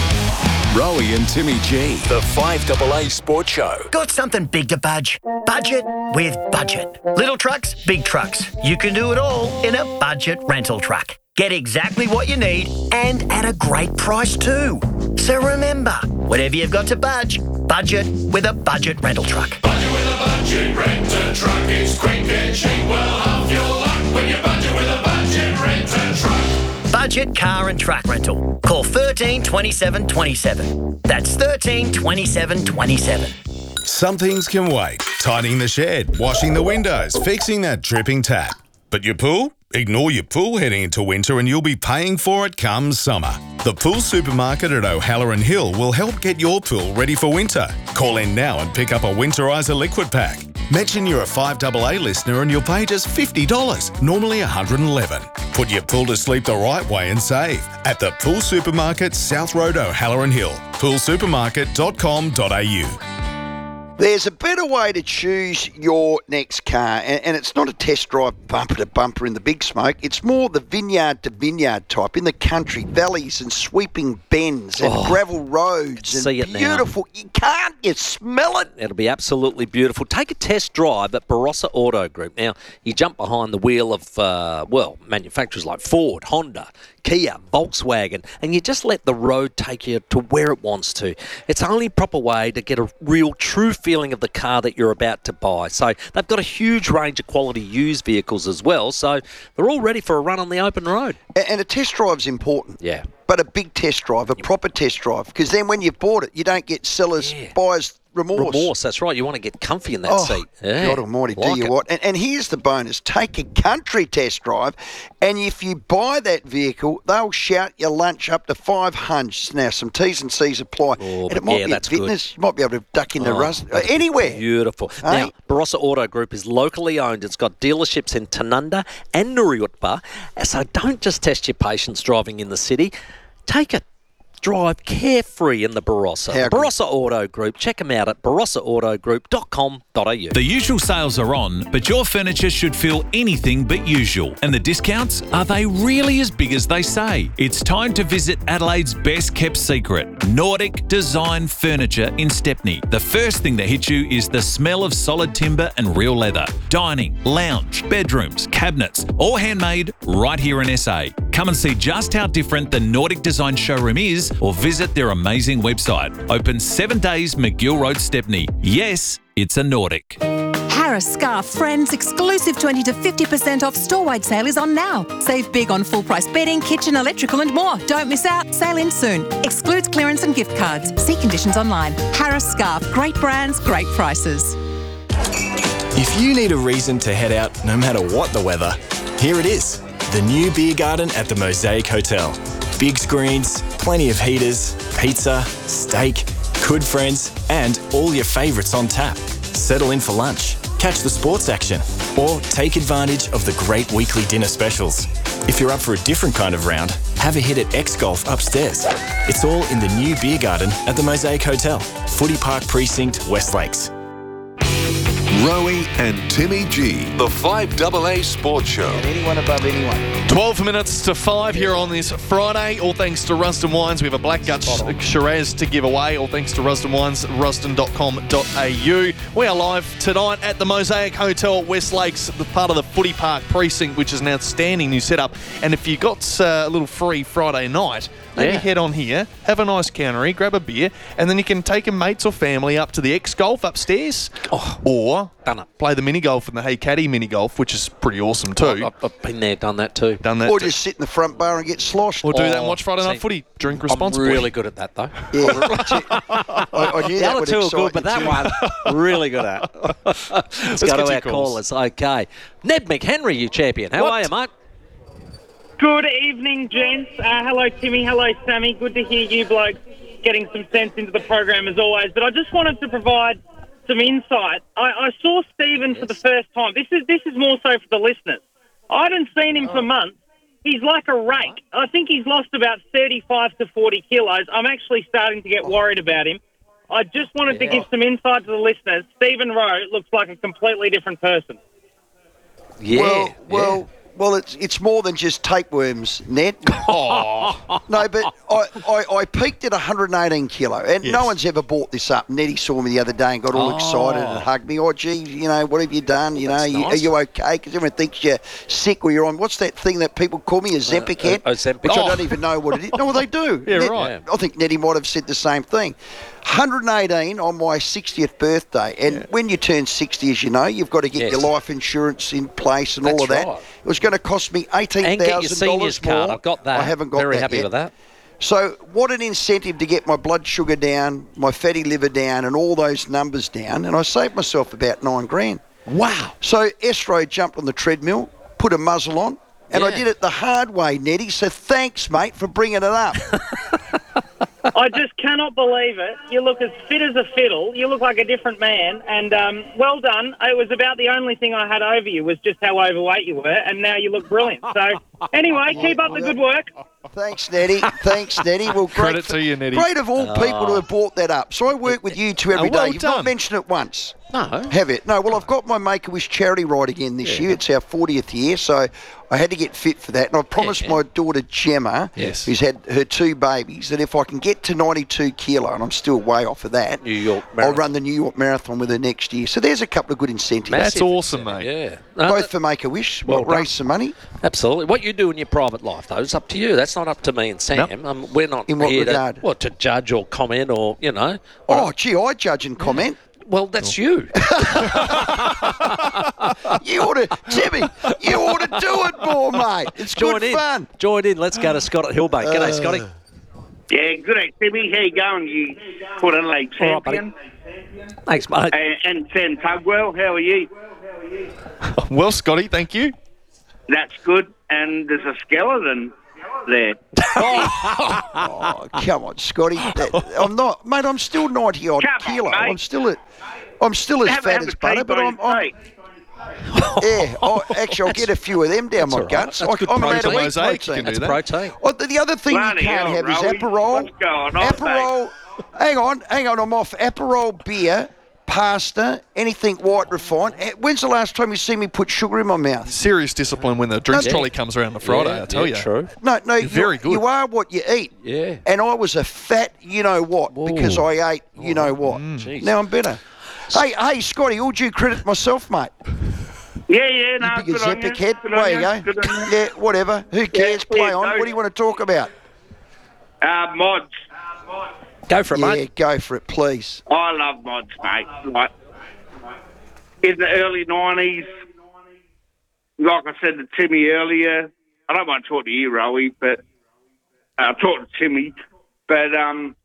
Rowie and Timmy G, the five double A Sports Show. Got something big to budge? Budget with Budget. Little trucks, big trucks. You can do it all in a budget rental truck. Get exactly what you need and at a great price too. So remember, whatever you've got to budge, budget with a budget rental truck. Budget with a budget rental truck. It's quick and cheap. Well, have your luck when you budget with a budget rental truck. Budget car and truck rental. Call thirteen twenty-seven twenty-seven. That's thirteen twenty-seven twenty-seven. Some things can wait. Tidying the shed, washing the windows, fixing that dripping tap. But your pool? Ignore your pool heading into winter and you'll be paying for it come summer. The Pool Supermarket at O'Halloran Hill will help get your pool ready for winter. Call in now and pick up a Winterizer liquid pack. Mention you're a five double A listener and you'll pay just fifty dollars, normally one hundred eleven dollars. Put your pool to sleep the right way and save at the Pool Supermarket, South Road, O'Halloran Hill. pool supermarket dot com dot a u. There's a better way to choose your next car, and, and it's not a test drive bumper to bumper in the big smoke. It's more the vineyard to vineyard type in the country, valleys and sweeping bends and Oh, gravel roads and see it now. beautiful. You can't you smell it? It'll be absolutely beautiful. Take a test drive at Barossa Auto Group. Now, you jump behind the wheel of, uh, well, manufacturers like Ford, Honda, Kia, Volkswagen, and you just let the road take you to where it wants to. It's the only proper way to get a real, true feeling of the car that you're about to buy. So they've got a huge range of quality used vehicles as well, so they're all ready for a run on the open road. And, and a test drive's important. Yeah. But a big test drive, a proper test drive, because then when you've bought it, you don't get seller's, buyer's remorse. Remorse, that's right. You want to get comfy in that Oh, seat. Yeah. God almighty, Like do you it. what? And, and here's the bonus. Take a country test drive, and if you buy that vehicle, they'll shout your lunch up to five hundreds. Now, some T's and C's apply. Oh, and but it might yeah, be that's at Vintners. You might be able to duck in the Oh, rust. that'd be Anywhere. Beautiful. Now, Barossa Auto Group is locally owned. It's got dealerships in Tanunda and Nuriutpa. So don't just test your patience driving in the city. Take a drive carefree in the Barossa. How good. Barossa Auto Group. Check them out at barossa auto group dot com dot a u. The usual sales are on, but your furniture should feel anything but usual. And the discounts, are they really as big as they say? It's time to visit Adelaide's best kept secret, Nordic Design Furniture in Stepney. The first thing that hits you is the smell of solid timber and real leather. Dining, lounge, bedrooms, cabinets, all handmade right here in S A. Come and see just how different the Nordic Design showroom is, or visit their amazing website. Open seven days, McGill Road, Stepney. Yes, it's a Nordic. Harris Scarf Friends exclusive twenty to fifty percent off store-wide sale is on now. Save big on full-price bedding, kitchen, electrical and more. Don't miss out. Sale ends soon. Excludes clearance and gift cards. See conditions online. Harris Scarf. Great brands, great prices. If you need a reason to head out no matter what the weather, here it is. The new beer garden at the Mosaic Hotel. Big screens, plenty of heaters, pizza, steak, good friends, and all your favourites on tap. Settle in for lunch, catch the sports action, or take advantage of the great weekly dinner specials. If you're up for a different kind of round, have a hit at X Golf upstairs. It's all in the new beer garden at the Mosaic Hotel, Footy Park Precinct, West Lakes. Rowie and Timmy G, the five A A Sports Show. Anyone above anyone. twelve minutes to five here on this Friday. All thanks to Rusden Wines. We have a Black Gut Shiraz to give away. All thanks to Rusden Wines, rusden dot com dot a u. We are live tonight at the Mosaic Hotel at West Lakes, the part of the Footy Park Precinct, which is an outstanding new setup. And if you got uh, a little free Friday night, maybe Yeah. head on here, have a nice countery, grab a beer, and then you can take your mates or family up to the X Golf upstairs, oh, or done it. play the mini golf in the Hey Caddy mini golf, which is pretty awesome too. I've, I've been there, done that too. Done that Or too. just sit in the front bar and get sloshed. Or do that and Oh, watch Friday Night see, Footy. Drink I'm responsibly. really good at that though. Yeah. I, I knew The that other would two are excite good, but you that too. one, really good at. Let's, Let's go get to your our calls. callers. Okay. Ned McHenry, you champion. How What? are you, mate? Good evening, gents. Uh, hello, Timmy. Hello, Sammy. Good to hear you blokes getting some sense into the program as always. But I just wanted to provide some insight. I, I saw Stephen for the first time. This is this is more so for the listeners. I hadn't seen him for months. He's like a rake. I think he's lost about thirty-five to forty kilos. I'm actually starting to get worried about him. I just wanted to Yeah. give some insight to the listeners. Stephen Rowe looks like a completely different person. Yeah. Well, well, well, it's it's more than just tapeworms, Ned. Oh. No, but I, I, I peaked at one hundred eighteen kilo, and Yes. no one's ever brought this up. Nettie saw me the other day and got all Oh. excited and hugged me. Oh, gee, you know, what have you done? You know, That's you, nice. are you okay? Because everyone thinks you're sick or you're on, what's that thing that people call me, a Zempic head? uh, Ozempic. Which I Oh. don't even know what it is. No, well, they do. Yeah, Ned- right. I think Nettie might have said the same thing. one hundred eighteen on my sixtieth birthday. And when you turn sixty, as you know, you've got to get Yes. your life insurance in place and all That's of that. right. It was going to cost me eighteen And thousand get dollars your more. seniors card. I've got that. I haven't got Very that happy yet. with that. So what an incentive to get my blood sugar down, my fatty liver down, and all those numbers down. And I saved myself about nine grand. Wow. So Estro jumped on the treadmill, put a muzzle on, and I Yeah. did it the hard way, Nettie. So thanks, mate, for bringing it up. I just cannot believe it. You look as fit as a fiddle. You look like a different man. And um, well done. It was about the only thing I had over you was just how overweight you were. And now you look brilliant. So Anyway, keep up the good work. Thanks, Nettie. Thanks, Nettie. Well, great Credit for- to you, Nettie. Great of all people to have brought that up. So I work with you two every Oh, well day. You've done. not mentioned it once. No. Have it? No. Well, I've got my Make-A-Wish charity ride again this year. It's our fortieth year, so I had to get fit for that. And I promised Yeah. my daughter Gemma, Yes. who's had her two babies, that if I can get to ninety-two kilo, and I'm still way off of that, New York I'll Marathon. run the New York Marathon with her next year. So there's a couple of good incentives. That's awesome, mate. Yeah. No, Both that- for Make-A-Wish. Well Well, done. raise some money. Absolutely. What you do in your private life, though, is up to you. That's not up to me and Sam. Nope. Um, we're not In what here regard? to, well, to judge or comment or, you know. Oh, gee, I judge and comment. Well, that's you. You ought to, Timmy, you ought to do it more, mate. It's Join good in. fun. Join in. Let's go to Scott at Hillbank. G'day, Uh, Scotty. Yeah, good day, Timmy. How you going, you Port Adelaide All right, buddy. champion? Thanks, mate. and, and Sam Tugwell, how are you? Well, Scotty, thank you. That's good. And there's a skeleton there. Oh, come on, Scotty. That- I'm not, mate. I'm still ninety odd Come on, kilo. mate. I'm still at, I'm still as Have, fat have as a butter, tea but by I'm, your I'm steak. yeah. Oh, actually, I'll get a few of them down my all right. guts. That's I, good I'm allowed to protein. eat Mosaic, you protein. can do That's that. protein. Oh, the, the other thing Bloody you can't hell, have is Rowie. Aperol. What's going on, Aperol. Hang on, hang on. I'm off. Aperol beer, pasta, anything white refined. Eh, When's the last time you see me put sugar in my mouth? Serious discipline when the drinks No, trolley comes around the Friday, Yeah, I tell yeah, you. True. No, no, You're very you, good. you are what you eat. Yeah. And I was a fat, you know what, because I ate, you know what. Jeez. Now I'm better. Hey, hey, Scotty, all due credit myself, mate. Yeah, yeah, no, You big good on epic you. head. Good on There you Good go. on you. Yeah, whatever. Who cares? Yeah, Play yeah, on. go. What do you want to talk about? Uh, mods. Go for it, Yeah, mate. go for it, please. I love mods, mate. Like, in the early nineties, like I said to Timmy earlier, I don't want to talk to you, Rowie, but I uh, talked to Timmy, but um,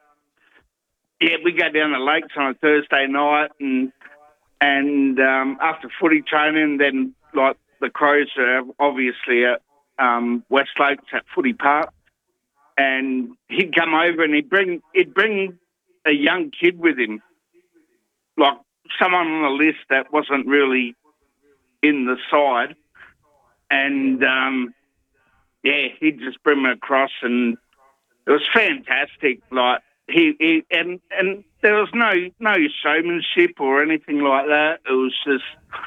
yeah, we go down the lakes on a Thursday night, and and um, after footy training, then like the Crows are obviously at um, West Lakes at Footy Park, and he'd come over and he'd bring he'd bring a young kid with him, like someone on the list that wasn't really in the side, and um, yeah, he'd just bring them across, and it was fantastic. Like he, he and and there was no no showmanship or anything like that. It was just,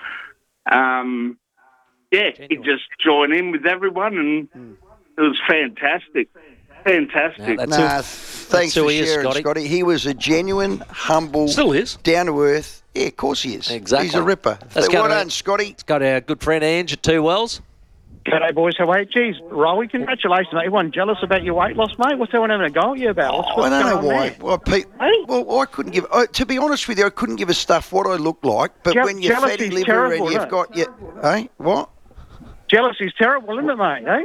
um, yeah, he'd just join in with everyone, and it was fantastic. Fantastic. No, that's Nah, it. thanks who for he is, sharing, Scotty. Scotty. He was a genuine, humble, Still is. down to earth. Yeah, of course he is. Exactly. He's a ripper. Let's go well to- done, Scotty. Let's go to our good friend Ange at Two Wells. G'day, boys. How are you? Geez, Rowie, congratulations, mate. Everyone jealous about your weight loss, mate? What's everyone having a go at you about? What's, Oh, I what's don't know going on why. there? Well, Pete, well, I couldn't give. Uh, to be honest with you, I couldn't give a stuff what I look like. But Je- when you're fatty jealousy's liver terrible, and you've isn't it? got your, hey, what? Jealousy's terrible, isn't it, mate? Eh?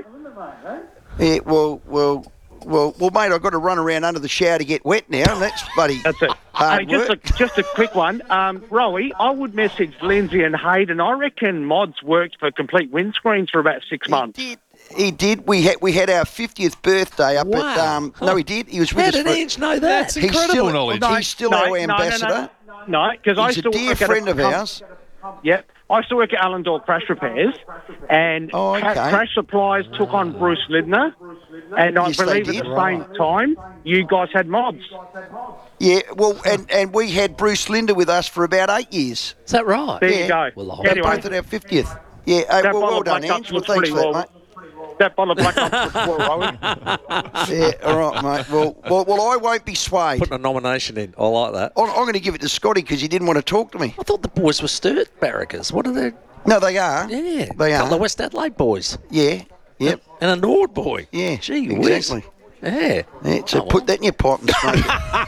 Yeah, well, well, well, well, mate, I've got to run around under the shower to get wet now, and that's bloody That's it. hard Hey, just work. a, just a quick one. Um, Rowie, I would message Lindsay and Hayden. I reckon Mods worked for complete windscreens for about six months. He did. He did. We had we had our fiftieth birthday up at. Wow. Um, no, he did. He was with How us. did for, Ange know that? That's He's incredible still, knowledge. No, He's still no, our no, no, no. ambassador. No, because I He's a still dear work at friend a of com- ours. Yep. I used to work at Allendale Crash Repairs, and Oh, okay. Ca- Crash Supplies took on Bruce Lindner, and I Yes, they believe at did. the same time, you guys had Mods. Yeah, well, and, and we had Bruce Linder with us for about eight years. Is that right? There yeah. you go. Well, They Anyway. both at our fiftieth. Yeah, uh, That well, bottle well of done, Black Ange. Ops Well, was thanks pretty for that, well. mate. That bottle of Black Ops was well, Rowie. Yeah, all right, mate. Well, well, well, I won't be swayed. Putting a nomination in. I like that. I'm, I'm going to give it to Scotty because he didn't want to talk to me. I thought the boys were Sturt Barrackers. What are they? No, they are. Yeah. They Couple are. of West Adelaide boys. Yeah, yep. And a Nord boy. Yeah, Gee whiz. exactly. Yeah. Yeah, so Oh, well. put that in your pot and smoke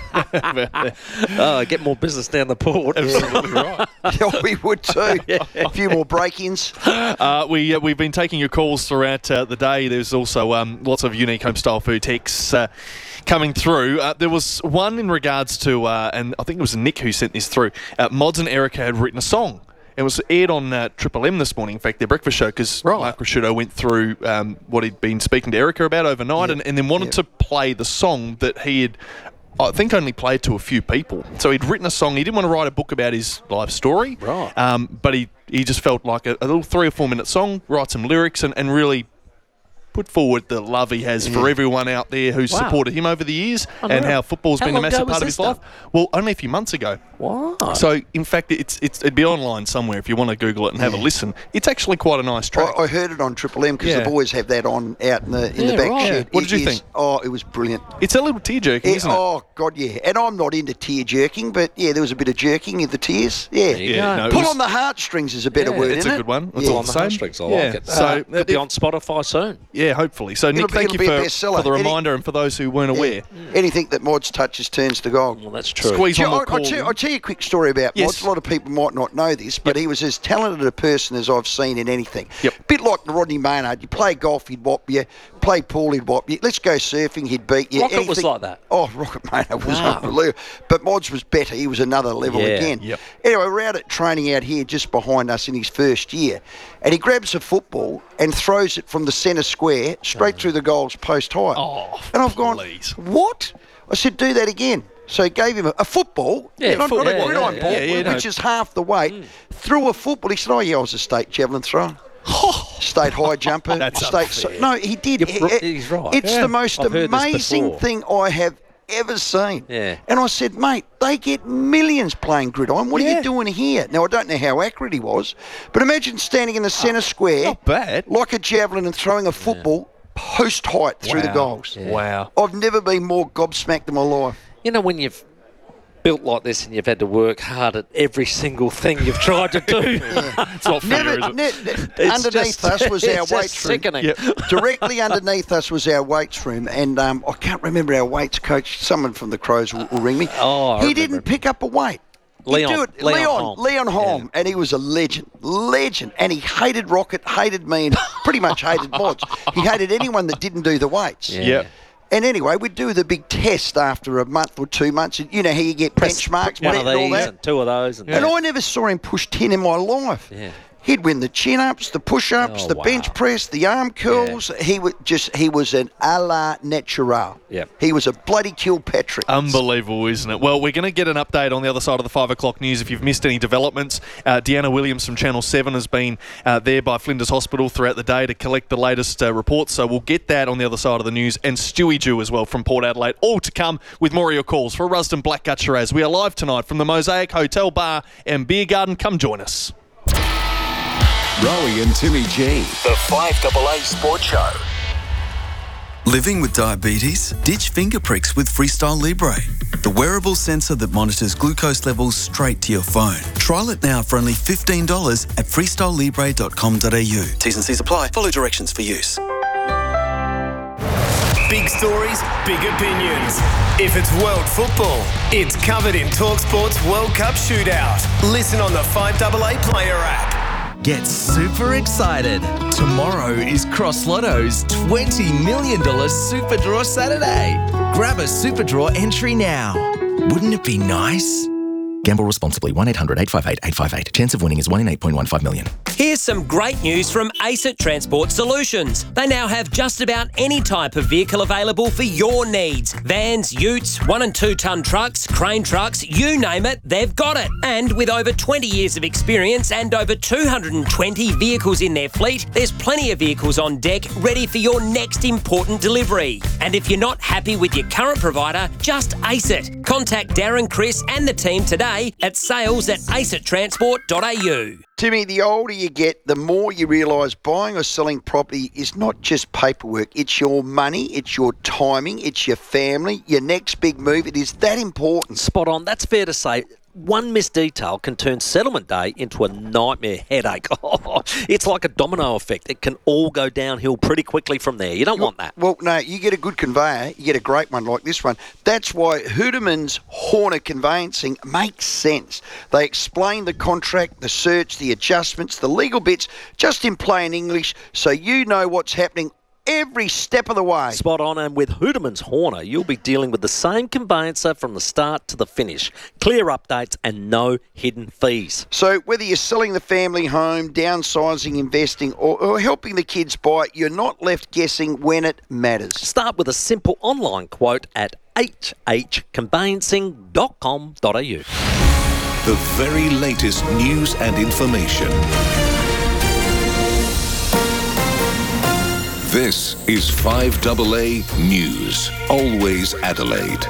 it. Oh, get more business down the port. Absolutely right. Yeah, we would too. A few more break-ins. Uh, we, uh, we've been taking your calls throughout uh, the day. There's also um, lots of unique home-style food texts uh, coming through. Uh, there was one in regards to, uh, and I think it was Nick who sent this through, uh, Mods and Erica had written a song. It was aired on uh, Triple M this morning, in fact, their breakfast show, because Right. Mark Rasciuto went through um, what he'd been speaking to Erica about overnight, and, and then wanted to play the song that he had, I think, only played to a few people. So he'd written a song. He didn't want to write a book about his life story, Right. um, but he, he just felt like a, a little three or four minute song, write some lyrics, and, and really put forward the love he has for everyone out there who's Wow. supported him over the years Oh, and no. how football's How been a long ago massive was part of this his life. Well, only a few months ago. Wow. So, in fact, it's it's it'd be online somewhere if you want to Google it and have a listen. It's actually quite a nice track. I, I heard it on Triple M because Yeah. the boys have that on out in the in Yeah, the back right. shed. What did It you is- think? Oh, it was brilliant. It's a little tear jerking, Yeah, isn't it? Oh God, yeah. And I'm not into tear jerking, but yeah, there was a bit of jerking in the tears. Yeah, you Yeah, go. no, it pull was- on the heartstrings is a better Yeah, word. it's isn't a it? good one. It's Yeah. all on the same. heartstrings. I Yeah. like it. So Uh, could be if- on Spotify soon. Yeah, hopefully. So, It'll Nick, be- thank it'll you be a for, bestseller. for the Any- reminder and for those who weren't aware. Anything that Mods touches turns to gold. Well, that's true. Squeeze Do one you- more I'll, call. I'll, tell, I'll tell you a quick story about Yes. Mods. A lot of people might not know this, but he was as talented a person as I've seen in anything. Yep. Bit like Rodney Maynard. You play golf, he'd whop you. Play pool, he'd whop you. Let's go surfing, he'd beat you. Rocket was Anything- like that. Oh, Rocket Maynard was Wow. unbelievable. But Mods was better. He was another level Yeah. again. Yep. Anyway, we're out at training out here just behind us in his first year. And he grabs a football and throws it from the centre square straight through the goals post high. Oh, and I've gone, please. what? I said, do that again. So he gave him a, a football, Yeah, not, foot- not yeah, a gridiron yeah, ball, yeah, yeah, which no. is half the weight, threw a football. He said, oh, yeah, I was a state javelin thrower. State high jumper. That's state. So, unfair. no, he did. You're It- r- he's right. It's Yeah. the most I've heard this amazing before. thing I have ever seen. Yeah. And I said, mate, they get millions playing gridiron. What are Yeah. you doing here? Now, I don't know how accurate he was, but imagine standing in the centre square Not bad. like a javelin and throwing a football post height through the Wow. goals. Wow. I've never been more gobsmacked in my life. You know, when you've built like this and you've had to work hard at every single thing you've tried to do. It's not fair, Never, is it? ne- ne- It's underneath just- us was our it's just weights room. sickening. Yep. Directly underneath us was our weights room, and um, I can't remember our weights coach. Someone from the Crows will, will ring me. Oh, I he remember didn't him. pick up a weight. He'd Leon- do it. Leon Leon, Holm. Leon Holm, and he was a legend, legend, and he hated Rocket, hated me, and pretty much hated Mods. He hated anyone that didn't do the weights. Yeah. Yep. And anyway, we'd do the big test after a month or two months. And you know how you get benchmarks, One Brett, of and all these that. and two of those. And And I never saw him push ten in my life. Yeah. He'd win the chin-ups, the push-ups, Oh, the wow. bench press, the arm curls. He was just he was an a la natural. Yeah. He was a bloody Kilpatrick. Unbelievable, isn't it? Well, we're going to get an update on the other side of the five o'clock news. If you've missed any developments, uh, Deanna Williams from Channel seven has been uh, there by Flinders Hospital throughout the day to collect the latest uh, reports. So we'll get that on the other side of the news. And Stewie Jew as well from Port Adelaide. All to come with more of your calls for Rusden Blackgut Shiraz. We are live tonight from the Mosaic Hotel Bar and Beer Garden. Come join us. Rowie and Timmy G. The five double A Sports Show. Living with diabetes? Ditch finger pricks with Freestyle Libre, the wearable sensor that monitors glucose levels straight to your phone. Trial it now for only fifteen dollars at freestyle libre dot com dot a u. T's and C's apply. Follow directions for use. Big stories, big opinions. If it's world football, it's covered in TalkSport's World Cup Shootout. Listen on the five double A Player app. Get super excited. Tomorrow is Cross Lotto's twenty million dollars Super Draw Saturday. Grab a Super Draw entry now. Wouldn't it be nice? Gamble responsibly. one eight hundred eight five eight eight five eight. Chance of winning is one in eight point one five million. Here's some great news from ACET Transport Solutions. They now have just about any type of vehicle available for your needs. Vans, utes, one and two tonne trucks, crane trucks, you name it, they've got it. And with over twenty years of experience and over two hundred twenty vehicles in their fleet, there's plenty of vehicles on deck ready for your next important delivery. And if you're not happy with your current provider, just ACET. Contact Darren, Chris and the team today at sales at acet transport dot a u. Timmy, the older you get, the more you realise buying or selling property is not just paperwork. It's your money, it's your timing, it's your family, your next big move. It is that important. Spot on. That's fair to say. One missed detail can turn settlement day into a nightmare headache. It's like a domino effect. It can all go downhill pretty quickly from there. You don't want that. Well, no, you get a good conveyor, you get a great one like this one. That's why Hoodeman's Horner Conveyancing makes sense. They explain the contract, the search, the adjustments, the legal bits, just in plain English, so you know what's happening every step of the way. Spot on, and with Hoodeman's Horner, you'll be dealing with the same conveyancer from the start to the finish. Clear updates and no hidden fees. So whether you're selling the family home, downsizing, investing, or, or helping the kids buy, you're not left guessing when it matters. Start with a simple online quote at h h conveyancing dot com dot a u. The very latest news and information. This is five A A News. Always Adelaide.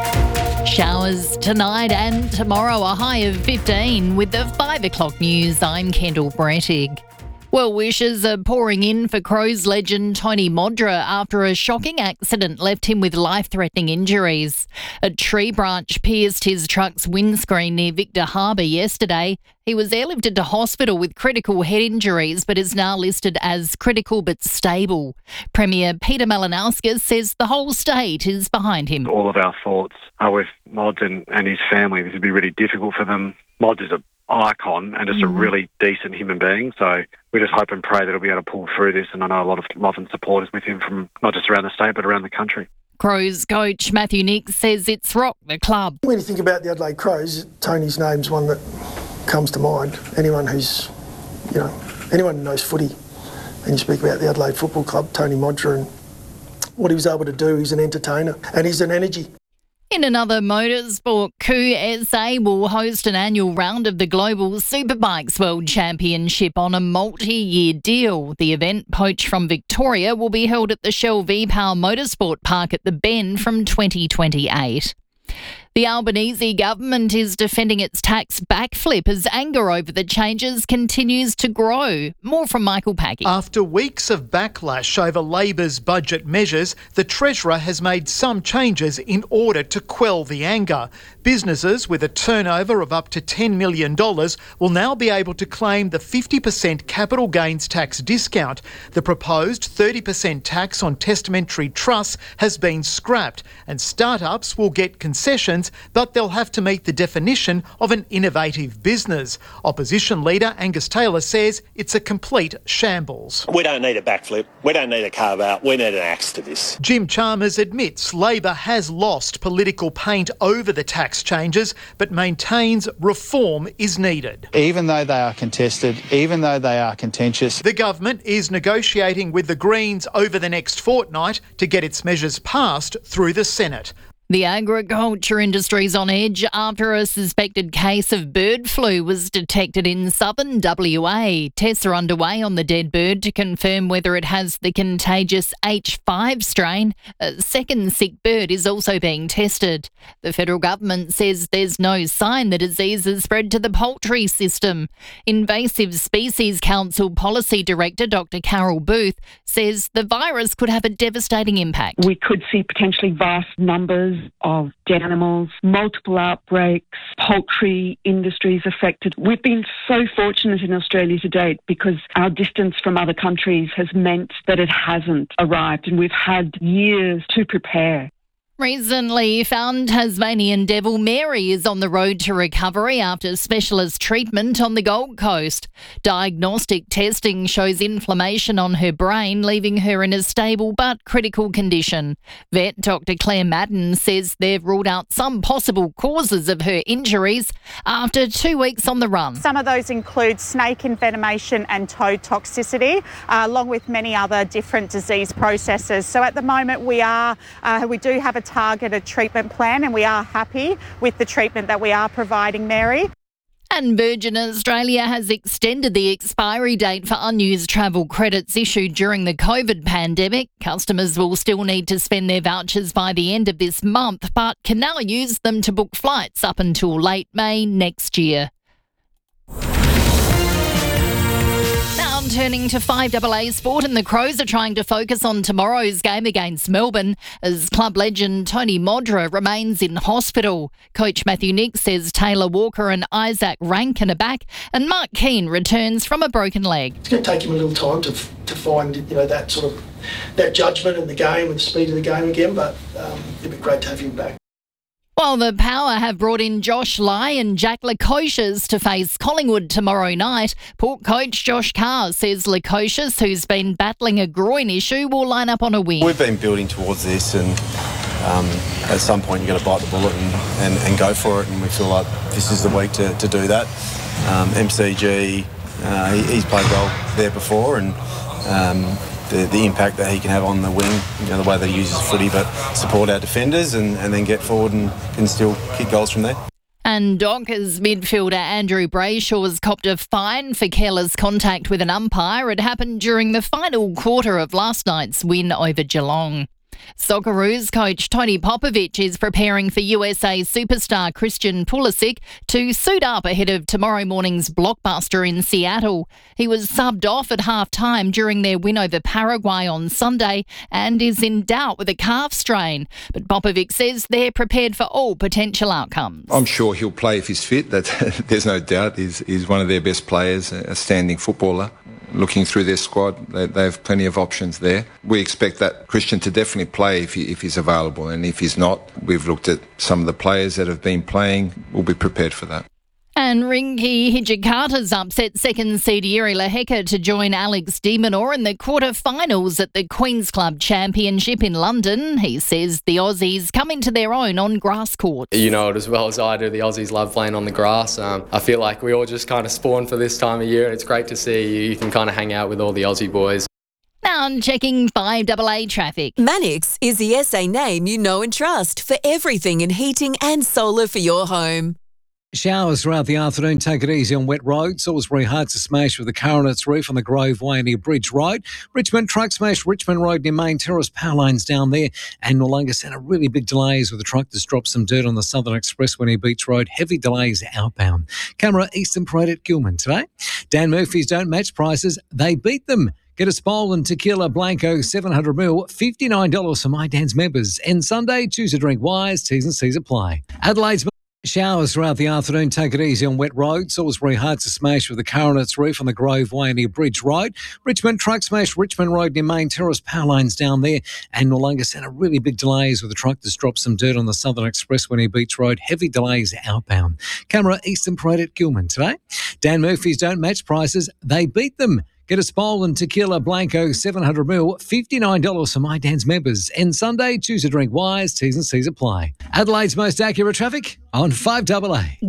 Showers tonight and tomorrow, a high of fifteen. With the five o'clock news, I'm Kendall Brettig. Well wishes are pouring in for Crows legend Tony Modra after a shocking accident left him with life-threatening injuries. A tree branch pierced his truck's windscreen near Victor Harbour yesterday. He was airlifted to hospital with critical head injuries but is now listed as critical but stable. Premier Peter Malinauskas says the whole state is behind him. All of our thoughts are with Mods and, and his family. This would be really difficult for them. Mods is a icon and just a really decent human being, so we just hope and pray that he'll be able to pull through this, and I know a lot of love and support is with him from not just around the state but around the country. Crows coach Matthew Nicks says it's rocked the club. When you think about the Adelaide Crows, Tony's name's one that comes to mind. Anyone who's, you know, anyone who knows footy, and you speak about the Adelaide Football Club, Tony Modra, and what he was able to do, he's an entertainer and he's an energy. In another motorsport coup, S A will host an annual round of the Global Superbikes World Championship on a multi-year deal. The event, poached from Victoria, will be held at the Shell V-Power Motorsport Park at the Bend from twenty twenty-eight. The Albanese government is defending its tax backflip as anger over the changes continues to grow. More from Michael Packy. After weeks of backlash over Labor's budget measures, the Treasurer has made some changes in order to quell the anger. Businesses with a turnover of up to ten million dollars will now be able to claim the fifty percent capital gains tax discount. The proposed thirty percent tax on testamentary trusts has been scrapped, and startups will get concessions, but they'll have to meet the definition of an innovative business. Opposition leader Angus Taylor says it's a complete shambles. We don't need a backflip. We don't need a carve out. We need an axe to this. Jim Chalmers admits Labor has lost political paint over the tax changes, but maintains reform is needed. Even though they are contested, even though they are contentious. The government is negotiating with the Greens over the next fortnight to get its measures passed through the Senate. The agriculture industry is on edge after a suspected case of bird flu was detected in southern W A. Tests are underway on the dead bird to confirm whether it has the contagious H five strain. A second sick bird is also being tested. The federal government says there's no sign the disease has spread to the poultry system. Invasive Species Council Policy Director Doctor Carol Booth says the virus could have a devastating impact. We could see potentially vast numbers of dead animals, multiple outbreaks, poultry industries affected. We've been so fortunate in Australia to date because our distance from other countries has meant that it hasn't arrived, and we've had years to prepare. Recently found Tasmanian devil Mary is on the road to recovery after specialist treatment on the Gold Coast. Diagnostic testing shows inflammation on her brain, leaving her in a stable but critical condition. Vet Doctor Claire Madden says they've ruled out some possible causes of her injuries after two weeks on the run. Some of those include snake envenomation and toe toxicity, uh, along with many other different disease processes. So at the moment we are, uh, we do have a targeted treatment plan, and we are happy with the treatment that we are providing Mary. And Virgin Australia has extended the expiry date for unused travel credits issued during the COVID pandemic. Customers will still need to spend their vouchers by the end of this month, but can now use them to book flights up until late May next year. Turning to five A A sport, and the Crows are trying to focus on tomorrow's game against Melbourne as club legend Tony Modra remains in hospital. Coach Matthew Nicks says Taylor Walker and Isaac Rankin are back, and Mark Keane returns from a broken leg. It's going to take him a little time to to find, you know, that sort of that judgment in the game and the speed of the game again, but um, it'd be great to have him back. While the Power have brought in Josh Lai and Jack Lukosius to face Collingwood tomorrow night, Port coach Josh Carr says Lukosius, who's been battling a groin issue, will line up on a wing. We've been building towards this, and um, at some point you've got to bite the bullet and, and, and go for it, and we feel like this is the week to, to do that. Um, M C G, uh, he, he's played well there before, and um, The, the impact that he can have on the wing, you know, the way that he uses footy, but support our defenders and, and then get forward and can still kick goals from there. And Dockers midfielder Andrew Brayshaw's copped a fine for careless contact with an umpire. It happened during the final quarter of last night's win over Geelong. Socceroos coach Tony Popovic is preparing for U S A superstar Christian Pulisic to suit up ahead of tomorrow morning's blockbuster in Seattle. He was subbed off at half-time during their win over Paraguay on Sunday and is in doubt with a calf strain. But Popovic says they're prepared for all potential outcomes. I'm sure he'll play if he's fit. That there's no doubt. He's, he's one of their best players, a standing footballer. Looking through their squad, they, they have plenty of options there. We expect that Christian to definitely play if, he, if he's available, and if he's not, we've looked at some of the players that have been playing. We'll be prepared for that. And Rinky Hijikata's upset second seed Jiri Lehecka to join Alex de Minaur in the quarter-finals at the Queen's Club Championship in London. He says the Aussies come into their own on grass courts. You know it as well as I do, the Aussies love playing on the grass. Um, I feel like we all just kind of spawn for this time of year, and it's great to see you can kind of hang out with all the Aussie boys. Now I'm checking five double A traffic. Mannix is the S A name you know and trust for everything in heating and solar for your home. Showers throughout the afternoon. Take it easy on wet roads. Always very hard to smash with the car on its roof on the Grove Way near Bridge Road. Richmond truck smashed Richmond Road near Main Terrace. Power lines down there. And Noarlunga Centre really big delays with the truck that's dropped some dirt on the Southern Expressway near Beach Road. Heavy delays outbound. Camera Eastern Parade at Gilman today. Dan Murphy's don't match prices. They beat them. Get a Spol and Tequila Blanco seven hundred mil, fifty-nine dollars for My Dan's members. And Sunday, choose a drink wise. T's and C's apply. Adelaide's showers throughout the afternoon. Take it easy on wet roads. Always very hard to smash with the car on its roof on the Grove Way near Bridge Road. Richmond truck smashed Richmond Road near Main Terrace. Power lines down there. And Noarlunga Centre really big delays with the truck that's dropped some dirt on the Southern Expressway near Beach Road. Heavy delays outbound. Camera Eastern Parade at Gilman today. Dan Murphy's don't match prices. They beat them. Get a Spol and Tequila Blanco seven hundred mil, fifty-nine dollars for My Dan's members. And Sunday, choose a drink wise. T's and C's apply. Adelaide's most accurate traffic on five double A.